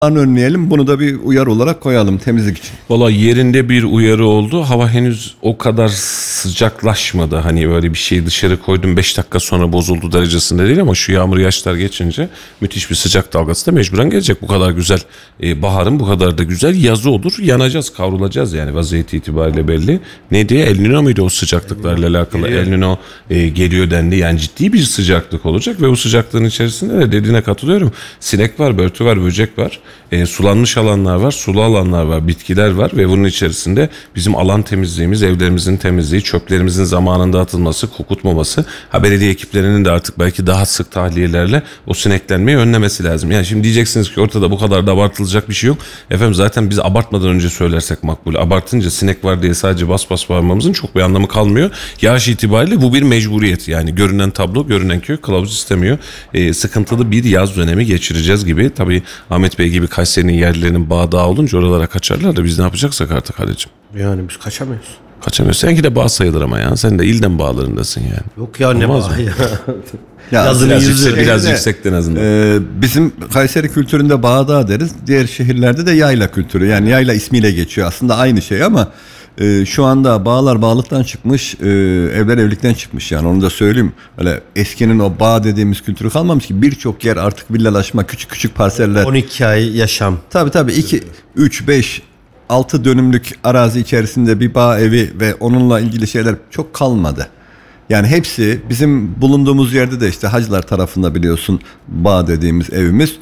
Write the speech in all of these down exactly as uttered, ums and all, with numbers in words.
önleyelim. Bunu da bir uyarı olarak koyalım temizlik için. Valla yerinde bir uyarı oldu. Hava henüz o kadar sıcaklaşmadı. Hani böyle bir şey dışarı koydum beş dakika sonra bozuldu derecesinde değil ama şu yağmur yağışlar geçince müthiş bir sıcak dalgası da mecburen gelecek. Bu kadar güzel e, baharın bu kadar da güzel yazı olur. Yanacağız, kavrulacağız yani vaziyeti itibariyle belli. Ne diye? El Niño muydu o sıcaklıklarla alakalı? Geliyor. El Niño e, geliyor dendi. Yani ciddi bir sıcaklık olacak ve o sıcaklığın içerisinde de dediğine katılıyorum. Sinek var, börtü var, böcek var. E, sulanmış alanlar var, sulu alanlar var, bitkiler var ve bunun içerisinde bizim alan temizliğimiz, evlerimizin temizliği, çöplerimizin zamanında atılması, kokutmaması, ha belediye ekiplerinin de artık belki daha sık tahliyelerle o sineklenmeyi önlemesi lazım. Yani şimdi diyeceksiniz ki ortada bu kadar da abartılacak bir şey yok. Efendim zaten biz abartmadan önce söylersek makbul. Abartınca sinek var diye sadece bas bas bağırmamızın çok bir anlamı kalmıyor. Yağış itibariyle bu bir mecburiyet. Yani görünen tablo, görünen köy kılavuz istemiyor. E, sıkıntılı bir yaz dönemi geçireceğiz gibi. Tabii Ahmet Bey gibi Kayseri'nin yerlilerinin bağdağı olunca oralara kaçarlar da biz ne yapacaksak artık Halicim. Yani biz kaçamıyoruz. Kaçamıyoruz. Seninki de bağ sayılır ama ya. Sen de ilden bağlarındasın yani. Yok ya ne Olmaz bağ mı? ya. Ya Yazının Biraz, yüzü. yüksek, biraz Şeyde, yüksekten azından. e, bizim Kayseri kültüründe bağda deriz. Diğer şehirlerde de yayla kültürü. Yani yayla ismiyle geçiyor. Aslında aynı şey ama e, şu anda bağlar bağlıktan çıkmış, e, evler evlilikten çıkmış. Yani onu da söyleyeyim. Öyle eskinin o bağ dediğimiz kültürü kalmamış ki. Birçok yer artık villalaşma, küçük küçük parseller. on iki ay yaşam. Tabii tabii iki, üç, beş, altı dönümlük arazi içerisinde bir bağ evi ve onunla ilgili şeyler çok kalmadı. Yani hepsi bizim bulunduğumuz yerde de işte Hacılar tarafında biliyorsun bağ dediğimiz evimiz.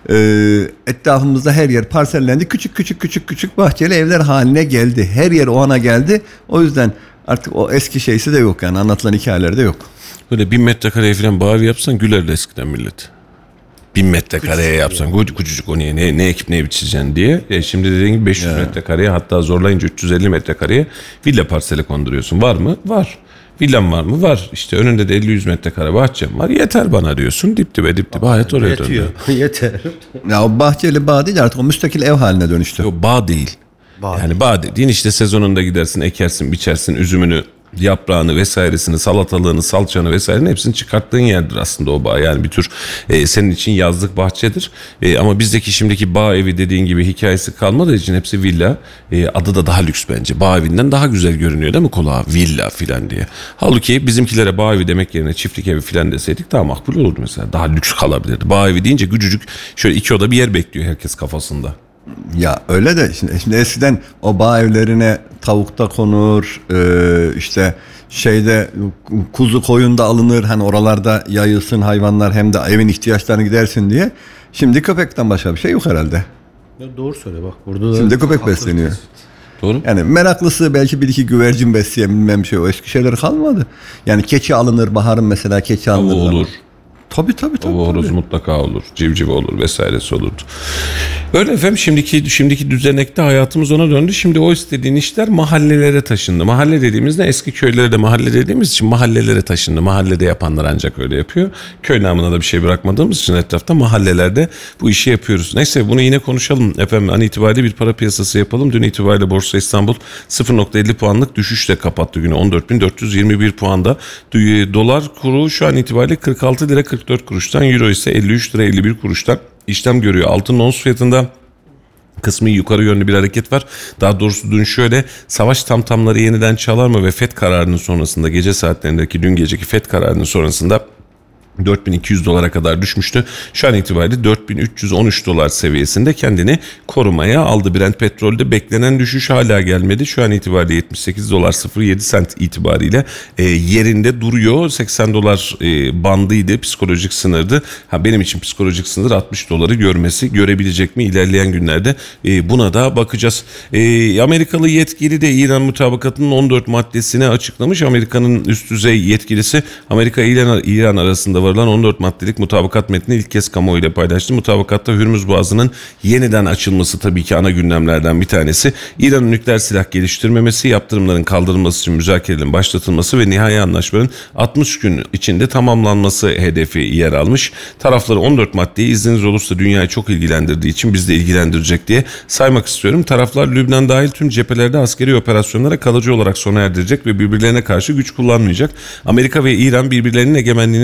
Ee, etrafımızda her yer parsellendi. Küçük küçük küçük küçük bahçeli evler haline geldi. Her yer o ana geldi. O yüzden artık o eski şeysi de yok yani anlatılan hikayelerde yok. Böyle bin metrekareye falan bağ evi yapsan gülerdi eskiden millet. Bin metrekareye yapsan yani. Küçücük o niye ne, ne ekip ne biçeceksin diye. E şimdi dediğin gibi beş yüz Ya. metrekareye hatta zorlayınca üç yüz elli metrekareye villa parseli konduruyorsun. Var mı? Var. Villam var mı? Var. İşte önünde de elli yüz metrekare bahçem var. Yeter bana diyorsun. Dip dibe dip dibe hayat oraya Yetiyor. dönüyor. Yeter. Ya o bahçeli bağ değil artık o müstakil ev haline dönüştü. O bağ değil. Bağ yani bağ dediğin işte sezonunda gidersin, ekersin, biçersin, üzümünü, yaprağını vesairesini, salatalığını, salçanı vesairenin hepsini çıkarttığın yerdir aslında o bağ. Yani bir tür e, senin için yazlık bahçedir. E, ama bizdeki şimdiki bağ evi dediğin gibi hikayesi kalmadığı için hepsi villa. E, adı da daha lüks bence. Bağ evinden daha güzel görünüyor değil mi kulağa? Villa filan diye. Halbuki bizimkilere bağ evi demek yerine çiftlik evi filan deseydik daha makbul olurdu mesela. Daha lüks kalabilirdi. Bağ evi deyince gücücük şöyle iki oda bir yer bekliyor herkes kafasında. Ya öyle de şimdi, şimdi eskiden o bağ evlerine tavuk da konur, e, işte şeyde kuzu koyun da alınır, hani oralarda yayılsın hayvanlar hem de evin ihtiyaçlarını gidersin diye. Şimdi köpekten başka bir şey yok herhalde. Ya doğru söyle bak. Burada Şimdi köpek besleniyor. Doğru. Yani meraklısı belki bir iki güvercin besleyen bilmem şey o eski şeyler kalmadı. Yani keçi alınır baharın mesela keçi alınır. Tavuğu olur. Tabii tabii tabii. O horoz tabii. mutlaka olur. Civciv olur vesairesi olurdu. Öyle efendim şimdiki şimdiki düzenekte hayatımız ona döndü. Şimdi o istediğin işler mahallelere taşındı. Mahalle dediğimizde eski köylere de mahalle dediğimiz için mahallelere taşındı. Mahallede yapanlar ancak öyle yapıyor. Köy namına da bir şey bırakmadığımız için etrafta mahallelerde bu işi yapıyoruz. Neyse bunu yine konuşalım efendim. An itibariyle bir para piyasası yapalım. Dün itibariyle Borsa İstanbul sıfır virgül elli puanlık düşüşle kapattı günü. on dört bin dört yüz yirmi bir puanda. Dolar kuru şu an itibariyle kırk altı lira kırk dört kuruştan, euro ise elli üç lira elli bir kuruştan işlem görüyor. Altın ons fiyatında kısmı yukarı yönlü bir hareket var. Daha doğrusu dün şöyle savaş tamtamları yeniden çalar mı ve F E D kararının sonrasında gece saatlerindeki dün geceki F E D kararının sonrasında dört bin iki yüz dolara kadar düşmüştü. Şu an itibariyle dört bin üç yüz on üç dolar seviyesinde kendini korumaya aldı. Brent petrolde beklenen düşüş hala gelmedi. Şu an itibariyle yetmiş sekiz dolar sıfır yedi sent itibariyle e, yerinde duruyor. seksen dolar e, bandıydı, psikolojik sınırdı. Ha, benim için psikolojik sınır altmış doları görmesi. Görebilecek mi ilerleyen günlerde? E, buna da bakacağız. E, Amerikalı yetkili de İran mutabakatının on dört maddesini açıklamış. Amerika'nın üst düzey yetkilisi Amerika ile İran arasında varılan on dört maddelik mutabakat metnini ilk kez kamuoyuyla paylaştı. Mutabakatta Hürmüz Boğazı'nın yeniden açılması tabii ki ana gündemlerden bir tanesi. İran'ın nükleer silah geliştirmemesi, yaptırımların kaldırılması için müzakerelerin başlatılması ve nihai anlaşmanın altmış gün içinde tamamlanması hedefi yer almış. Tarafları on dört maddeyi izniniz olursa dünyayı çok ilgilendirdiği için biz de ilgilendirecek diye saymak istiyorum. Taraflar Lübnan dahil tüm cephelerde askeri operasyonlara kalıcı olarak sona erdirecek ve birbirlerine karşı güç kullanmayacak. Amerika ve İran birbirlerinin egemenliğine ve toprak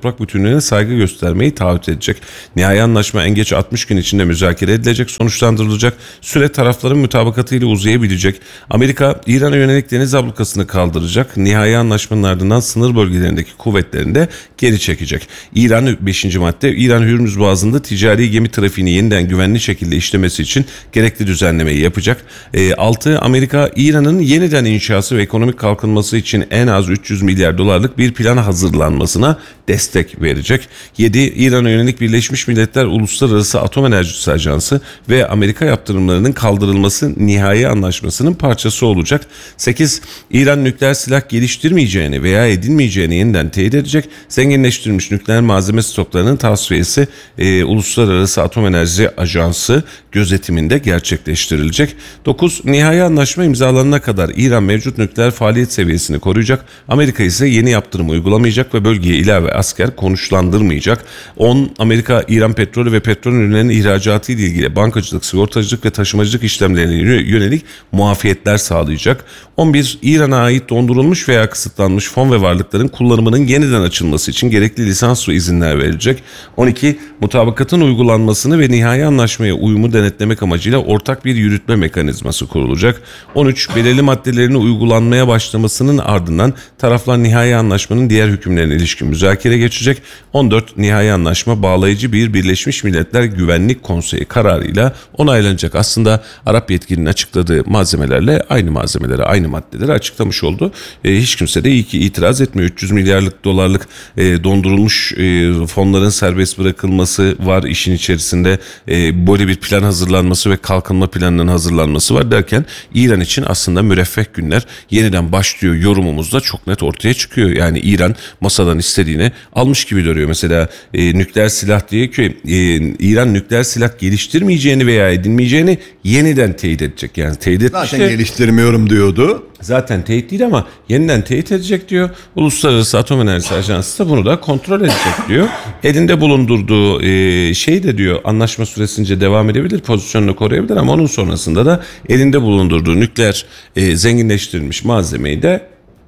toprak bütünlüğüne saygı göstermeyi taahhüt edecek. Nihai anlaşma en geç altmış gün içinde müzakere edilecek, sonuçlandırılacak. Süre tarafların mutabakatıyla uzayabilecek. Amerika İran'a yönelik deniz ablukasını kaldıracak. Nihai anlaşmanın ardından sınır bölgelerindeki kuvvetlerini de geri çekecek. İran beşinci madde İran Hürmüz Boğazı'nda ticari gemi trafiğini yeniden güvenli şekilde işlemesi için gerekli düzenlemeyi yapacak. altı Amerika İran'ın yeniden inşası ve ekonomik kalkınması için en az üç yüz milyar dolarlık bir plan hazırlanmasına destek verecek. yedi İran'a yönelik Birleşmiş Milletler Uluslararası Atom Enerjisi Ajansı ve Amerika yaptırımlarının kaldırılması nihai anlaşmasının parçası olacak. sekiz İran nükleer silah geliştirmeyeceğini veya edinmeyeceğini yeniden teyit edecek. Zenginleştirilmiş nükleer malzeme stoklarının tasfiyesi e, Uluslararası Atom Enerjisi Ajansı gözetiminde gerçekleştirilecek. dokuz Nihai anlaşma imzalanana kadar İran mevcut nükleer faaliyet seviyesini koruyacak. Amerika ise yeni yaptırım uygulamayacak ve bölgeye ilave asker konuşlandırmayacak. on Amerika İran petrolü ve petrol ürünlerinin ihracatı ile ilgili bankacılık, sigortacılık ve taşımacılık işlemlerine yönelik muafiyetler sağlayacak. on bir İran'a ait dondurulmuş veya kısıtlanmış fon ve varlıkların kullanımının yeniden açılması için gerekli lisans ve izinler verilecek. on iki Mutabakatın uygulanmasını ve nihai anlaşmaya uyumu denetlemek amacıyla ortak bir yürütme mekanizması kurulacak. on üç Belirli maddelerini uygulanmaya başlamasının ardından taraflar nihai anlaşmanın diğer hükümlerine ilişkin müzakere geçecek. on dört Nihai anlaşma bağlayıcı bir Birleşmiş Milletler Güvenlik Konseyi kararıyla onaylanacak. Aslında Arap yetkilinin açıkladığı malzemelerle aynı malzemeleri, aynı maddeleri açıklamış oldu. E, hiç kimse de iyi ki itiraz etmiyor. üç yüz milyarlık dolarlık e, dondurulmuş e, fonların serbest bırakılması var işin içerisinde. E, böyle bir plan hazırlanması ve kalkınma planının hazırlanması var derken İran için aslında müreffeh günler yeniden başlıyor yorumumuz da çok net ortaya çıkıyor. Yani İran masadan istediğini almış gibi duruyor. Mesela e, nükleer silah diye ki e, İran nükleer silah geliştirmeyeceğini veya edinmeyeceğini yeniden teyit edecek. Yani teyit etmiş Zaten de, geliştirmiyorum diyordu. zaten teyit değil ama yeniden teyit edecek diyor. Uluslararası Atom Enerjisi Ajansı da bunu da kontrol edecek diyor. Elinde bulundurduğu e, şey de diyor anlaşma süresince devam edebilir, pozisyonunu koruyabilir ama onun sonrasında da elinde bulundurduğu nükleer e, zenginleştirilmiş malzemeyi de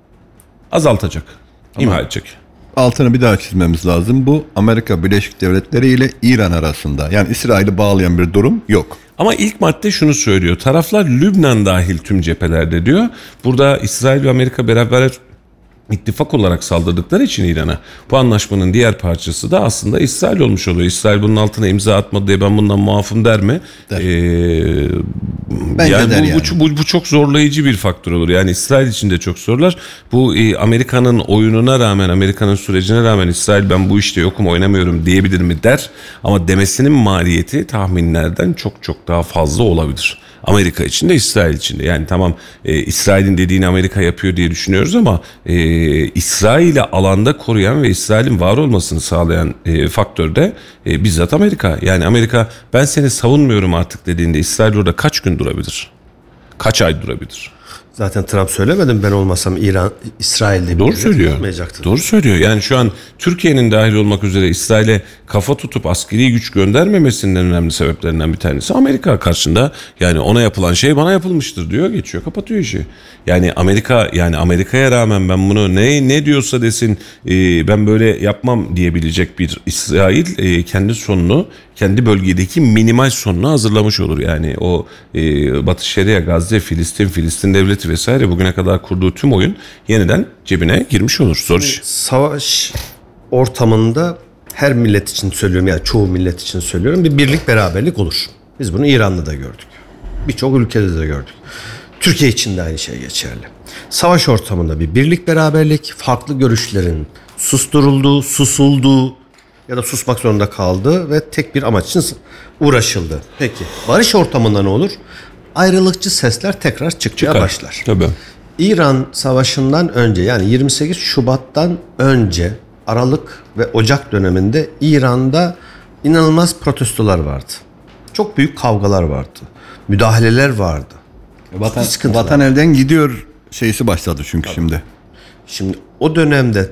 azaltacak, imha edecek. Altını bir daha çizmemiz lazım. Bu Amerika Birleşik Devletleri ile İran arasında. Yani İsrail'i bağlayan bir durum yok. Ama ilk madde şunu söylüyor. Taraflar Lübnan dahil tüm cephelerde diyor. Burada İsrail ve Amerika beraber ittifak olarak saldırdıkları için İran'a bu anlaşmanın diğer parçası da aslında İsrail olmuş oluyor. İsrail bunun altına imza atmadı diye ben bundan muafım der mi? Der. Ee, Bence yani der bu, yani. bu, bu, bu çok zorlayıcı bir faktör olur. Yani İsrail için de çok zorlar. Bu e, Amerika'nın oyununa rağmen, Amerika'nın sürecine rağmen İsrail ben bu işte yokum oynamıyorum diyebilir mi der. Ama demesinin maliyeti tahminlerden çok çok daha fazla olabilir. Amerika için de İsrail için de. Yani tamam e, İsrail'in dediğini Amerika yapıyor diye düşünüyoruz ama e, İsrail'i alanda koruyan ve İsrail'in var olmasını sağlayan e, faktör de e, bizzat Amerika. Yani Amerika ben seni savunmuyorum artık dediğinde İsrail orada kaç gün durabilir? Kaç ay durabilir? Zaten Trump söylemedi mi ben olmasam İran, İsrail'de Doğru söylüyor. tutmayacaktı. Doğru söylüyor. Yani şu an Türkiye'nin dahil olmak üzere İsrail'e kafa tutup askeri güç göndermemesinin en önemli sebeplerinden bir tanesi Amerika karşında. Yani ona yapılan şey bana yapılmıştır diyor, geçiyor, kapatıyor işi. Yani Amerika yani Amerika'ya rağmen ben bunu ne ne diyorsa desin e, ben böyle yapmam diyebilecek bir İsrail e, kendi sonunu, kendi bölgedeki minimal sonunu hazırlamış olur. Yani o e, Batı Şeria, Gazze, Filistin, Filistin devleti vesaire bugüne kadar kurduğu tüm oyun yeniden cebine girmiş olur. Zor iş. Savaş ortamında her millet için söylüyorum yani çoğu millet için söylüyorum bir birlik beraberlik olur. Biz bunu İran'da da gördük. Birçok ülkede de gördük. Türkiye için de aynı şey geçerli. Savaş ortamında bir birlik beraberlik, farklı görüşlerin susturulduğu, susulduğu ya da susmak zorunda kaldığı ve tek bir amaç için uğraşıldı. Peki barış ortamında ne olur? Ayrılıkçı sesler tekrar çıkmaya Çıkar. başlar. Tabii. İran Savaşı'ndan önce yani yirmi sekiz Şubat'tan önce Aralık ve Ocak döneminde İran'da inanılmaz protestolar vardı. Çok büyük kavgalar vardı. Müdahaleler vardı. Vatan, sıkıntılar. vatan elden gidiyor şeysi başladı çünkü şimdi. Şimdi o dönemde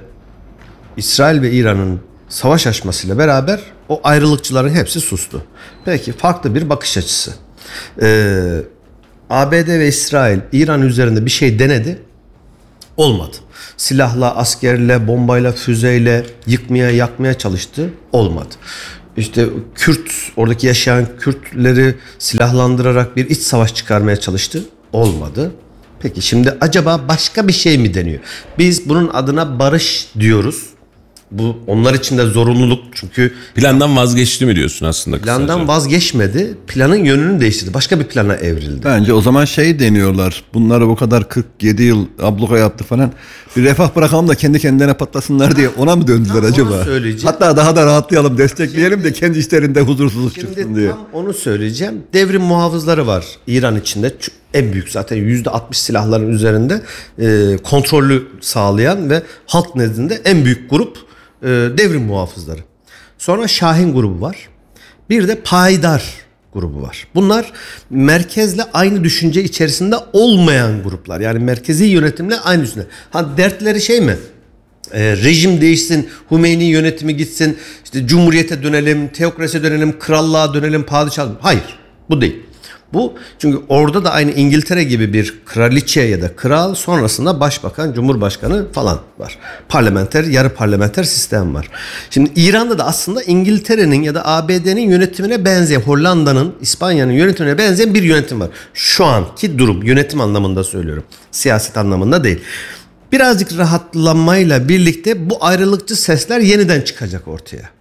İsrail ve İran'ın savaş açmasıyla beraber o ayrılıkçıların hepsi sustu. Peki farklı bir bakış açısı. Ee, A B D ve İsrail İran üzerinde bir şey denedi. Olmadı. Silahla, askerle, bombayla, füzeyle yıkmaya, yakmaya çalıştı. Olmadı. İşte Kürt, oradaki yaşayan Kürtleri silahlandırarak bir iç savaş çıkarmaya çalıştı. Olmadı. Peki şimdi acaba başka bir şey mi deniyor? Biz bunun adına barış diyoruz. Bu onlar için de zorunluluk, çünkü Plandan vazgeçti mi diyorsun aslında kısaca? plandan vazgeçmedi. Planın yönünü değiştirdi. Başka bir plana evrildi. Bence o zaman şey deniyorlar. Bunları bu kadar kırk yedi yıl abluka yaptı falan. Bir refah bırakalım da kendi kendine patlasınlar diye ona mı döndüler Tam acaba? onu söyleyeceğim. Hatta daha da rahatlayalım, destekleyelim de kendi işlerinde huzursuzluk çıksın Şimdi diye. tam onu söyleyeceğim. Devrim muhafızları var İran içinde. En büyük zaten yüzde altmış silahların üzerinde e, kontrolü sağlayan ve halk nezdinde en büyük grup e, devrim muhafızları. Sonra Şahin grubu var. Bir de Payidar grubu var. Bunlar merkezle aynı düşünce içerisinde olmayan gruplar. Yani merkezi yönetimle aynı düşünce. Ha dertleri şey mi? E, rejim değişsin, Hümeyni yönetimi gitsin, işte cumhuriyete dönelim, teokrasiye dönelim, krallığa dönelim, padişah. Hayır, bu değil. Bu çünkü orada da aynı İngiltere gibi bir kraliçe ya da kral, sonrasında başbakan, cumhurbaşkanı falan var. Parlamenter, yarı parlamenter sistem var. Şimdi İran'da da aslında İngiltere'nin ya da A B D'nin yönetimine benzeyen, Hollanda'nın, İspanya'nın yönetimine benzeyen bir yönetim var. Şu anki durum, yönetim anlamında söylüyorum. Siyaset anlamında değil. Birazcık rahatlamayla birlikte bu ayrılıkçı sesler yeniden çıkacak ortaya.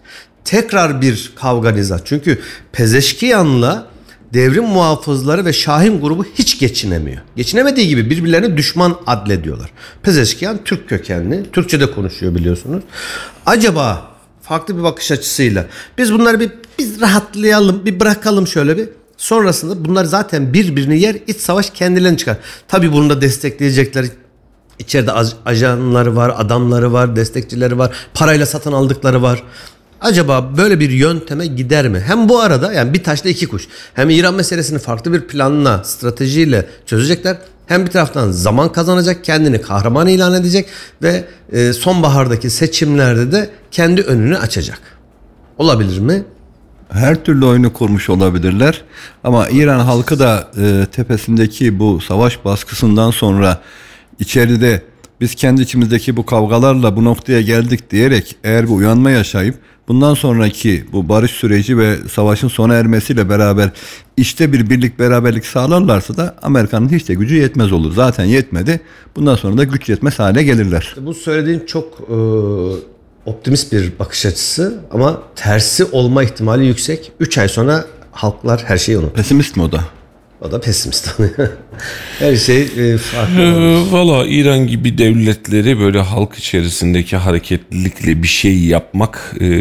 Tekrar bir kavga nizah. Çünkü Pezeşkiyan'la devrim muhafızları ve Şahin grubu hiç geçinemiyor. Geçinemediği gibi birbirlerine düşman adlediyorlar. Pezeşkiyan Türk kökenli. Türkçe'de konuşuyor biliyorsunuz. Acaba farklı bir bakış açısıyla biz bunları bir biz rahatlayalım, bir bırakalım şöyle bir. Sonrasında bunlar zaten birbirini yer, iç savaş kendilerini çıkar. Tabii bunu da destekleyecekler. İçeride ajanları var, adamları var, destekçileri var, parayla satın aldıkları var. Acaba böyle bir yönteme gider mi? Hem bu arada yani bir taşla iki kuş. Hem İran meselesini farklı bir planla, stratejiyle çözecekler. Hem bir taraftan zaman kazanacak, kendini kahraman ilan edecek ve e, sonbahardaki seçimlerde de kendi önünü açacak. Olabilir mi? Her türlü oyunu kurmuş olabilirler. Ama İran halkı da e, tepesindeki bu savaş baskısından sonra içeride biz kendi içimizdeki bu kavgalarla bu noktaya geldik diyerek eğer bir uyanma yaşayıp bundan sonraki bu barış süreci ve savaşın sona ermesiyle beraber işte bir birlik beraberlik sağlarlarsa da Amerika'nın hiç de gücü yetmez olur. Zaten yetmedi. Bundan sonra da güç yetmez hale gelirler. Bu söylediğin çok e, optimist bir bakış açısı ama tersi olma ihtimali yüksek. üç ay sonra halklar her şeyi unutur. Pesimist mi o da? O da pesimist. Her şey e, farklı. Ee, Valla İran gibi devletleri böyle halk içerisindeki hareketlilikle bir şey yapmak e,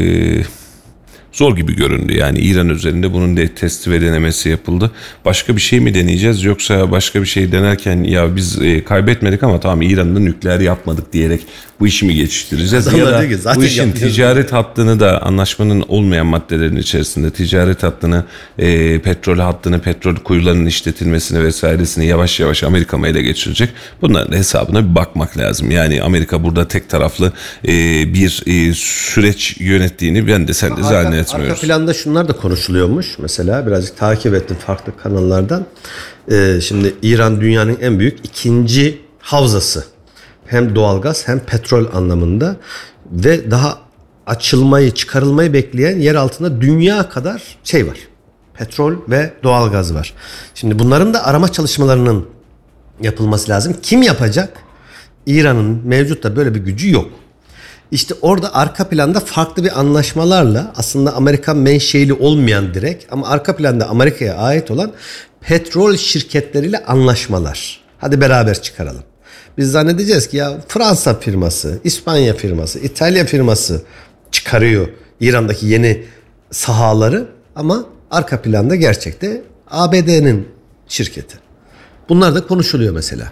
zor gibi göründü. Yani İran üzerinde bunun de testi ve denemesi yapıldı. Başka bir şey mi deneyeceğiz, yoksa başka bir şey denerken ya biz e, kaybetmedik ama tamam İran'da nükleer yapmadık diyerek bu işi mi geçiştireceğiz? Adamlar Ya da diyor ki, zaten bu işin yapıyoruz. ticaret hattını da anlaşmanın olmayan maddelerin içerisinde ticaret hattını, e, petrol hattını, petrol kuyularının işletilmesini vesairesini yavaş yavaş Amerika mı ele geçirecek? Bunların hesabına bir bakmak lazım. Yani Amerika burada tek taraflı e, bir e, süreç yönettiğini ben de sen de zannetmiyoruz. Arka planda şunlar da konuşuluyormuş. Mesela birazcık takip ettim farklı kanallardan. Ee, şimdi İran dünyanın en büyük ikinci havzası. Hem doğalgaz hem petrol anlamında ve daha açılmayı, çıkarılmayı bekleyen yer altında dünya kadar şey var. Petrol ve doğalgaz var. Şimdi bunların da arama çalışmalarının yapılması lazım. Kim yapacak? İran'ın mevcut da böyle bir gücü yok. İşte orada arka planda farklı bir anlaşmalarla aslında Amerikan menşeili olmayan direkt ama arka planda Amerika'ya ait olan petrol şirketleriyle anlaşmalar. Hadi beraber çıkaralım. Biz zannedeceğiz ki ya Fransa firması, İspanya firması, İtalya firması çıkarıyor İran'daki yeni sahaları ama arka planda gerçekte A B D'nin şirketi. Bunlar da konuşuluyor mesela.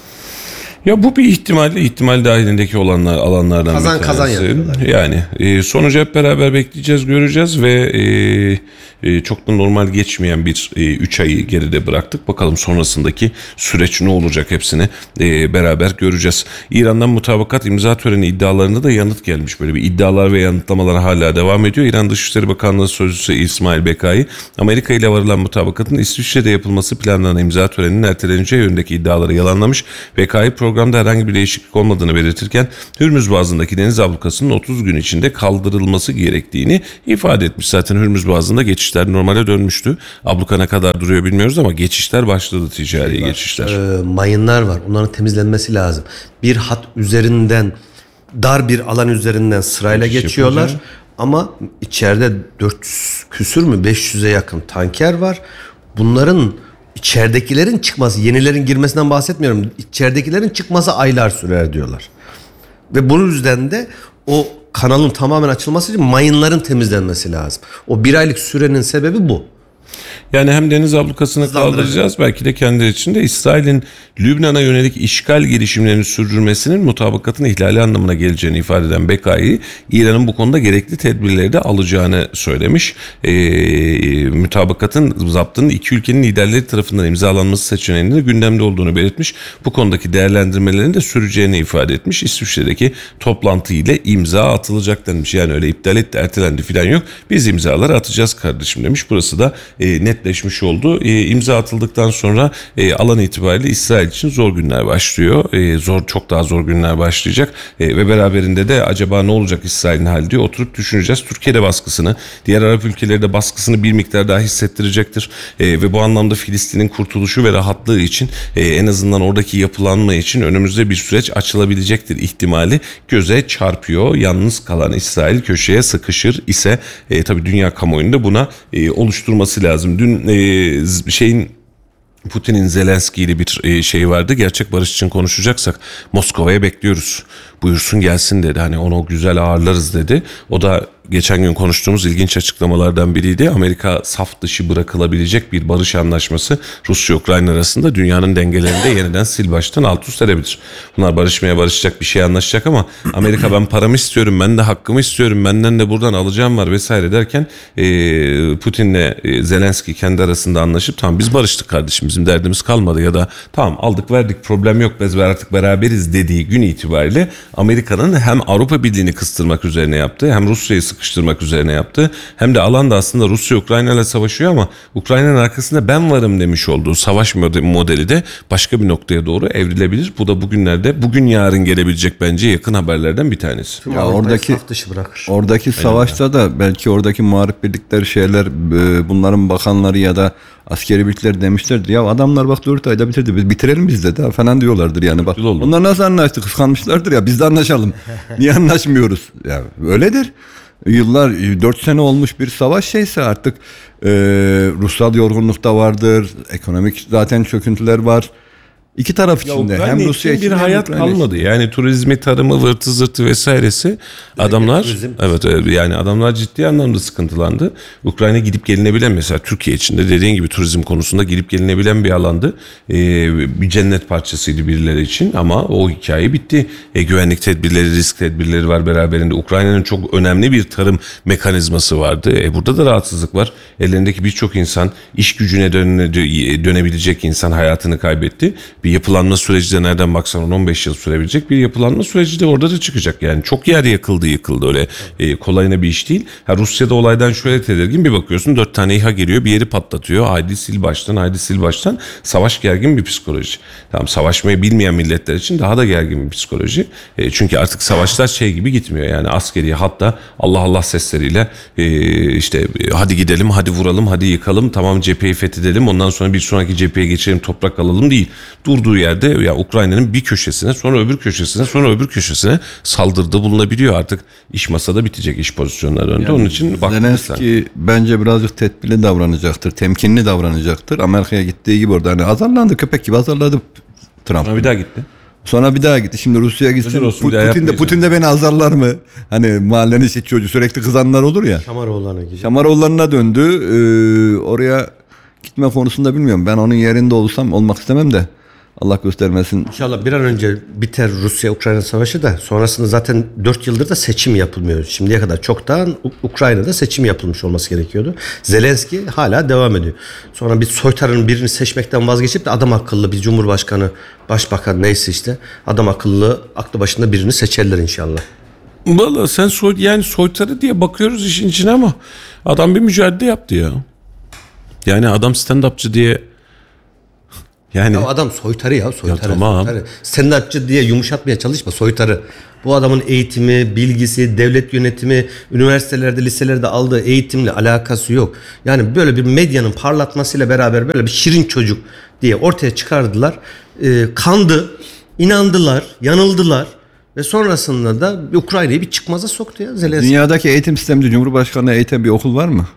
Ya bu bir ihtimal, ihtimal dahilindeki olanlar alanlardan Kazan bir kazan tanesi. yapıyorlar. Yani e, sonucu hep beraber bekleyeceğiz, göreceğiz ve e, e, çok da normal geçmeyen bir üç e, ayı geride bıraktık. Bakalım sonrasındaki süreç ne olacak, hepsini e, beraber göreceğiz. İran'dan mutabakat imza töreni iddialarında da yanıt gelmiş. Böyle bir iddialar ve yanıtlamalar hala devam ediyor. İran Dışişleri Bakanlığı Sözcüsü İsmail Bekai, Amerika ile varılan mutabakatın İsviçre'de yapılması planlanan imza töreninin erteleneceği yönündeki iddiaları yalanlamış. Bekai program programda herhangi bir değişiklik olmadığını belirtirken Hürmüz Boğazı'ndaki deniz ablukasının otuz gün içinde kaldırılması gerektiğini ifade etmiş. Zaten Hürmüz Boğazı'nda geçişler normale dönmüştü. Abluka ne kadar duruyor bilmiyoruz ama geçişler başladı, ticari Şey var, geçişler. E, mayınlar var. Onların temizlenmesi lazım. Bir hat üzerinden, dar bir alan üzerinden sırayla Geçiş geçiyorlar. yapınca. Ama içeride dört yüz küsür mü beş yüze yakın tanker var. Bunların içeridekilerin çıkması, yenilerin girmesinden bahsetmiyorum. İçeridekilerin çıkması aylar sürer diyorlar. Ve bunun yüzden de o kanalın tamamen açılması için mayınların temizlenmesi lazım. O bir aylık sürenin sebebi bu. Yani hem deniz ablukasını Hızlandıracak. kaldıracağız, belki de kendi içinde İsrail'in Lübnan'a yönelik işgal girişimlerini sürdürmesinin mutabakatın ihlali anlamına geleceğini ifade eden Bekai, İran'ın bu konuda gerekli tedbirleri de alacağını söylemiş. Ee, mutabakatın zaptının iki ülkenin liderleri tarafından imzalanması seçeneğinin de gündemde olduğunu belirtmiş. Bu konudaki değerlendirmelerin de süreceğini ifade etmiş. İsviçre'deki toplantı ile imza atılacak denmiş. Yani öyle iptal etti, ertelendi filan yok. Biz imzaları atacağız kardeşim demiş. Burası da e, netleşmiş oldu. E, imza atıldıktan sonra e, alan itibariyle İsrail için zor günler başlıyor. E, zor, çok daha zor günler başlayacak. E, ve beraberinde de acaba ne olacak İsrail'in hali diye oturup düşüneceğiz. Türkiye'de baskısını, diğer Arap ülkeleri de baskısını bir miktar daha hissettirecektir. E, ve bu anlamda Filistin'in kurtuluşu ve rahatlığı için e, en azından oradaki yapılanma için önümüzde bir süreç açılabilecektir ihtimali göze çarpıyor. Yalnız kalan İsrail köşeye sıkışır ise e, tabii dünya kamuoyunda buna e, oluşturması lazım. Dün e, şeyin Putin'in Zelenski ile bir e, şey vardı. Gerçek barış için konuşacaksak Moskova'ya bekliyoruz. Buyursun gelsin dedi. Hani onu güzel ağırlarız dedi. O da geçen gün konuştuğumuz ilginç açıklamalardan biriydi. Amerika saf dışı bırakılabilecek bir barış anlaşması Rusya-Ukrayna arasında dünyanın dengelerini de yeniden sil baştan alt üst edebilir. Bunlar barışmaya barışacak, bir şey anlaşacak ama Amerika ben paramı istiyorum, ben de hakkımı istiyorum, benden de buradan alacağım var vesaire derken e, Putin'le e, Zelenski kendi arasında anlaşıp tamam biz barıştık kardeşim, bizim derdimiz kalmadı ya da tamam aldık verdik problem yok biz artık beraberiz dediği gün itibariyle Amerika'nın hem Avrupa Birliği'ni kıstırmak üzerine yaptığı hem Rusya'yı sıkıştırmak üzerine yaptı. Hem de alanda aslında Rusya Ukrayna ile savaşıyor ama Ukrayna'nın arkasında ben varım demiş olduğu savaş modeli de başka bir noktaya doğru evrilebilir. Bu da bugünlerde bugün yarın gelebilecek bence yakın haberlerden bir tanesi. Ya oradaki saf dışı bırakır. oradaki savaşta da belki oradaki muharip birlikler şeyler e, bunların bakanları ya da askeri birlikler demişlerdir. Ya adamlar bak dört ayda bitirdi. Biz bitirelim biz de daha falan diyorlardır yani. Bak oldu. onlar nasıl anlaştı? Kıskanmışlardır ya. Biz de anlaşalım. Niye anlaşmıyoruz? Ya öyledir. Yıllar dört sene olmuş bir savaş şeyse artık e, ruhsal yorgunluk da vardır. Ekonomik zaten çöküntüler var. İki taraf Ya içinde Ukrayna hem için Rusya için bir hem hayat Ukrayna için. kalmadı. Yani turizmi, tarımı, vırtı zırtı vesairesi adamlar turizm. evet, evet yani adamlar ciddi anlamda sıkıntılandı. Ukrayna gidip gelinebilen mesela Türkiye içinde dediğin gibi turizm konusunda gidip gelinebilen bir alandı. Ee, bir cennet parçasıydı birileri için ama o hikaye bitti. E, güvenlik tedbirleri, risk tedbirleri var beraberinde. Ukrayna'nın çok önemli bir tarım mekanizması vardı. E, burada da rahatsızlık var. Ellerindeki birçok insan iş gücüne döne, dönebilecek insan hayatını kaybetti. Bir yapılanma süreci de nereden baksan on on beş yıl sürebilecek bir yapılanma süreci de orada da çıkacak. Yani çok yer yakıldı yıkıldı öyle e, kolayına bir iş değil. Ha, Rusya'da olaydan şöyle tedirgin bir bakıyorsun dört tane İHA geliyor bir yeri patlatıyor. Haydi sil baştan haydi sil baştan. Savaş gergin bir psikoloji. Tamam savaşmayı bilmeyen milletler için daha da gergin bir psikoloji. E, çünkü artık savaşlar şey gibi gitmiyor. Yani askeri hatta Allah Allah sesleriyle e, işte e, hadi gidelim hadi vuralım hadi yıkalım tamam cepheyi fethedelim ondan sonra bir sonraki cepheye geçelim toprak alalım değil. Durduğu yerde ya Ukrayna'nın bir köşesine sonra öbür köşesine sonra öbür köşesine saldırıda bulunabiliyor. Artık iş masada bitecek iş pozisyonları önünde. Yani onun için Zelenski bence birazcık tedbirli davranacaktır. Temkinli davranacaktır. Amerika'ya gittiği gibi orada hani azarlandı köpek gibi azarladı Trump. Ama bir daha gitti. Sonra bir daha gitti. Şimdi Rusya'ya gitsin. olsun, bir Pu- daha Putin de yapmayacağım. Putin de beni azarlar mı? Hani mahallenin işte çocuğu sürekli kızanlar olur ya. Şamaroğlan'a gidiyor. Şamaroğullarına döndü. Ee, oraya gitme konusunda bilmiyorum. Ben onun yerinde olsam olmak istemem de. Allah göstermesin. İnşallah bir an önce biter Rusya-Ukrayna savaşı da sonrasında zaten dört yıldır da seçim yapılmıyor. Şimdiye kadar çoktan U- Ukrayna'da seçim yapılmış olması gerekiyordu. Zelenski hala devam ediyor. Sonra bir soytarının birini seçmekten vazgeçip de adam akıllı bir cumhurbaşkanı, başbakan neyse işte adam akıllı aklı başında birini seçerler inşallah. Valla sen soy, yani soytarı diye bakıyoruz işin içine ama adam bir mücadele yaptı ya. Yani adam stand-upçı diye Yani Ya adam soytarı ya soytarı. Ya tamam. soytarı. Stand-upçı diye yumuşatmaya çalışma, soytarı. Bu adamın eğitimi, bilgisi, devlet yönetimi, üniversitelerde, liselerde aldığı eğitimle alakası yok. Yani böyle bir medyanın parlatmasıyla beraber böyle bir şirin çocuk diye ortaya çıkardılar. Ee, kandı, inandılar, yanıldılar ve sonrasında da Ukrayna'yı bir çıkmaza soktu ya Zelenski. Dünyadaki eğitim sisteminde Cumhurbaşkanlığı eğiten bir okul var mı?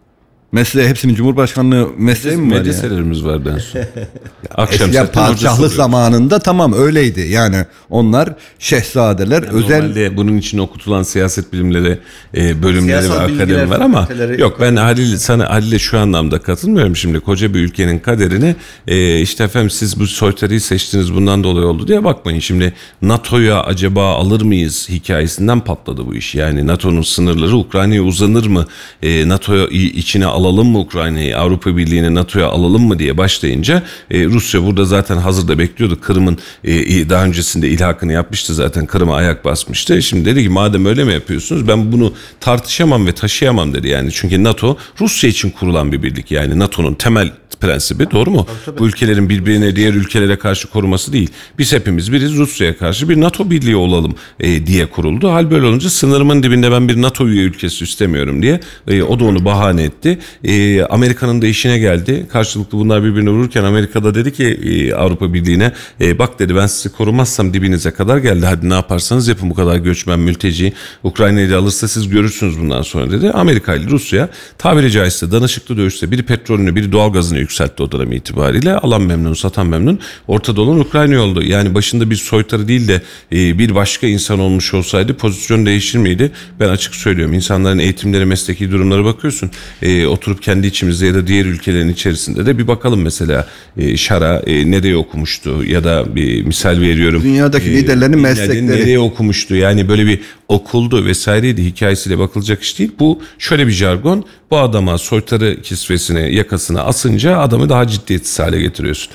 Mesleği hepsinin Cumhurbaşkanlığı mesleği mi var ya? medreselerimiz vardı en son. Akşam Eskiden zaten hocası padişahlık oluyor. zamanında tamam öyleydi. Yani onlar şehzadeler özel Normalde bunun için okutulan siyaset bilimleri e, bölümleri Siyasal ve bilgiler akademi var ama fakülteleri- yok, ben Halil sana Halil'e şu anlamda katılmıyorum. Şimdi koca bir ülkenin kaderini e, işte efendim siz bu soytarıyı seçtiniz bundan dolayı oldu diye bakmayın. Şimdi NATO'ya acaba alır mıyız hikayesinden patladı bu iş. Yani NATO'nun sınırları Ukrayna'ya uzanır mı? E, NATO'ya içine alalım mı Ukrayna'yı? Avrupa Birliği'ni NATO'ya alalım mı diye başlayınca e, Rusya burada zaten hazırda bekliyordu. Kırım'ın e, daha öncesinde ilhakını yapmıştı zaten. Kırım'a ayak basmıştı. Şimdi dedi ki madem öyle mi yapıyorsunuz ben bunu tartışamam ve taşıyamam dedi. Yani çünkü NATO Rusya için kurulan bir birlik. Yani NATO'nun temel prensibi, doğru mu? Tabii, tabii. Bu ülkelerin birbirine diğer ülkelere karşı koruması değil. Biz hepimiz biriz, Rusya'ya karşı bir NATO birliği olalım e, diye kuruldu. Hal böyle olunca sınırımın dibinde ben bir NATO üye ülkesi istemiyorum diye e, o da onu bahane etti. E, Amerika'nın da işine geldi. Karşılıklı bunlar birbirine vururken Amerika'da dedi ki e, Avrupa Birliği'ne e, bak dedi ben sizi korumazsam dibinize kadar geldi. Hadi ne yaparsanız yapın, bu kadar göçmen mülteci Ukrayna'yı da alırsa siz görürsünüz bundan sonra dedi. Amerika ile Rusya tabiri caizse danışıklı dövüşte biri petrolünü biri doğalgazını yükseltti o dönem itibariyle. Alan memnun, satan memnun. Ortada olan Ukrayna oldu. Yani başında bir soytarı değil de e, bir başka insan olmuş olsaydı pozisyon değişir miydi? Ben açık söylüyorum. İnsanların eğitimleri, mesleki durumlara bakıyorsun. E, oturup kendi içimizde ya da diğer ülkelerin içerisinde de bir bakalım mesela e, Şara e, nereye okumuştu ya da bir misal veriyorum. Dünyadaki liderlerin meslekleri. Nereye okumuştu? Yani böyle bir okuldu vesaireydi hikayesiyle bakılacak iş değil. Bu şöyle bir jargon. Bu adama soytarı kisvesini yakasına asınca adamı daha ciddiyetsiz hale getiriyorsun.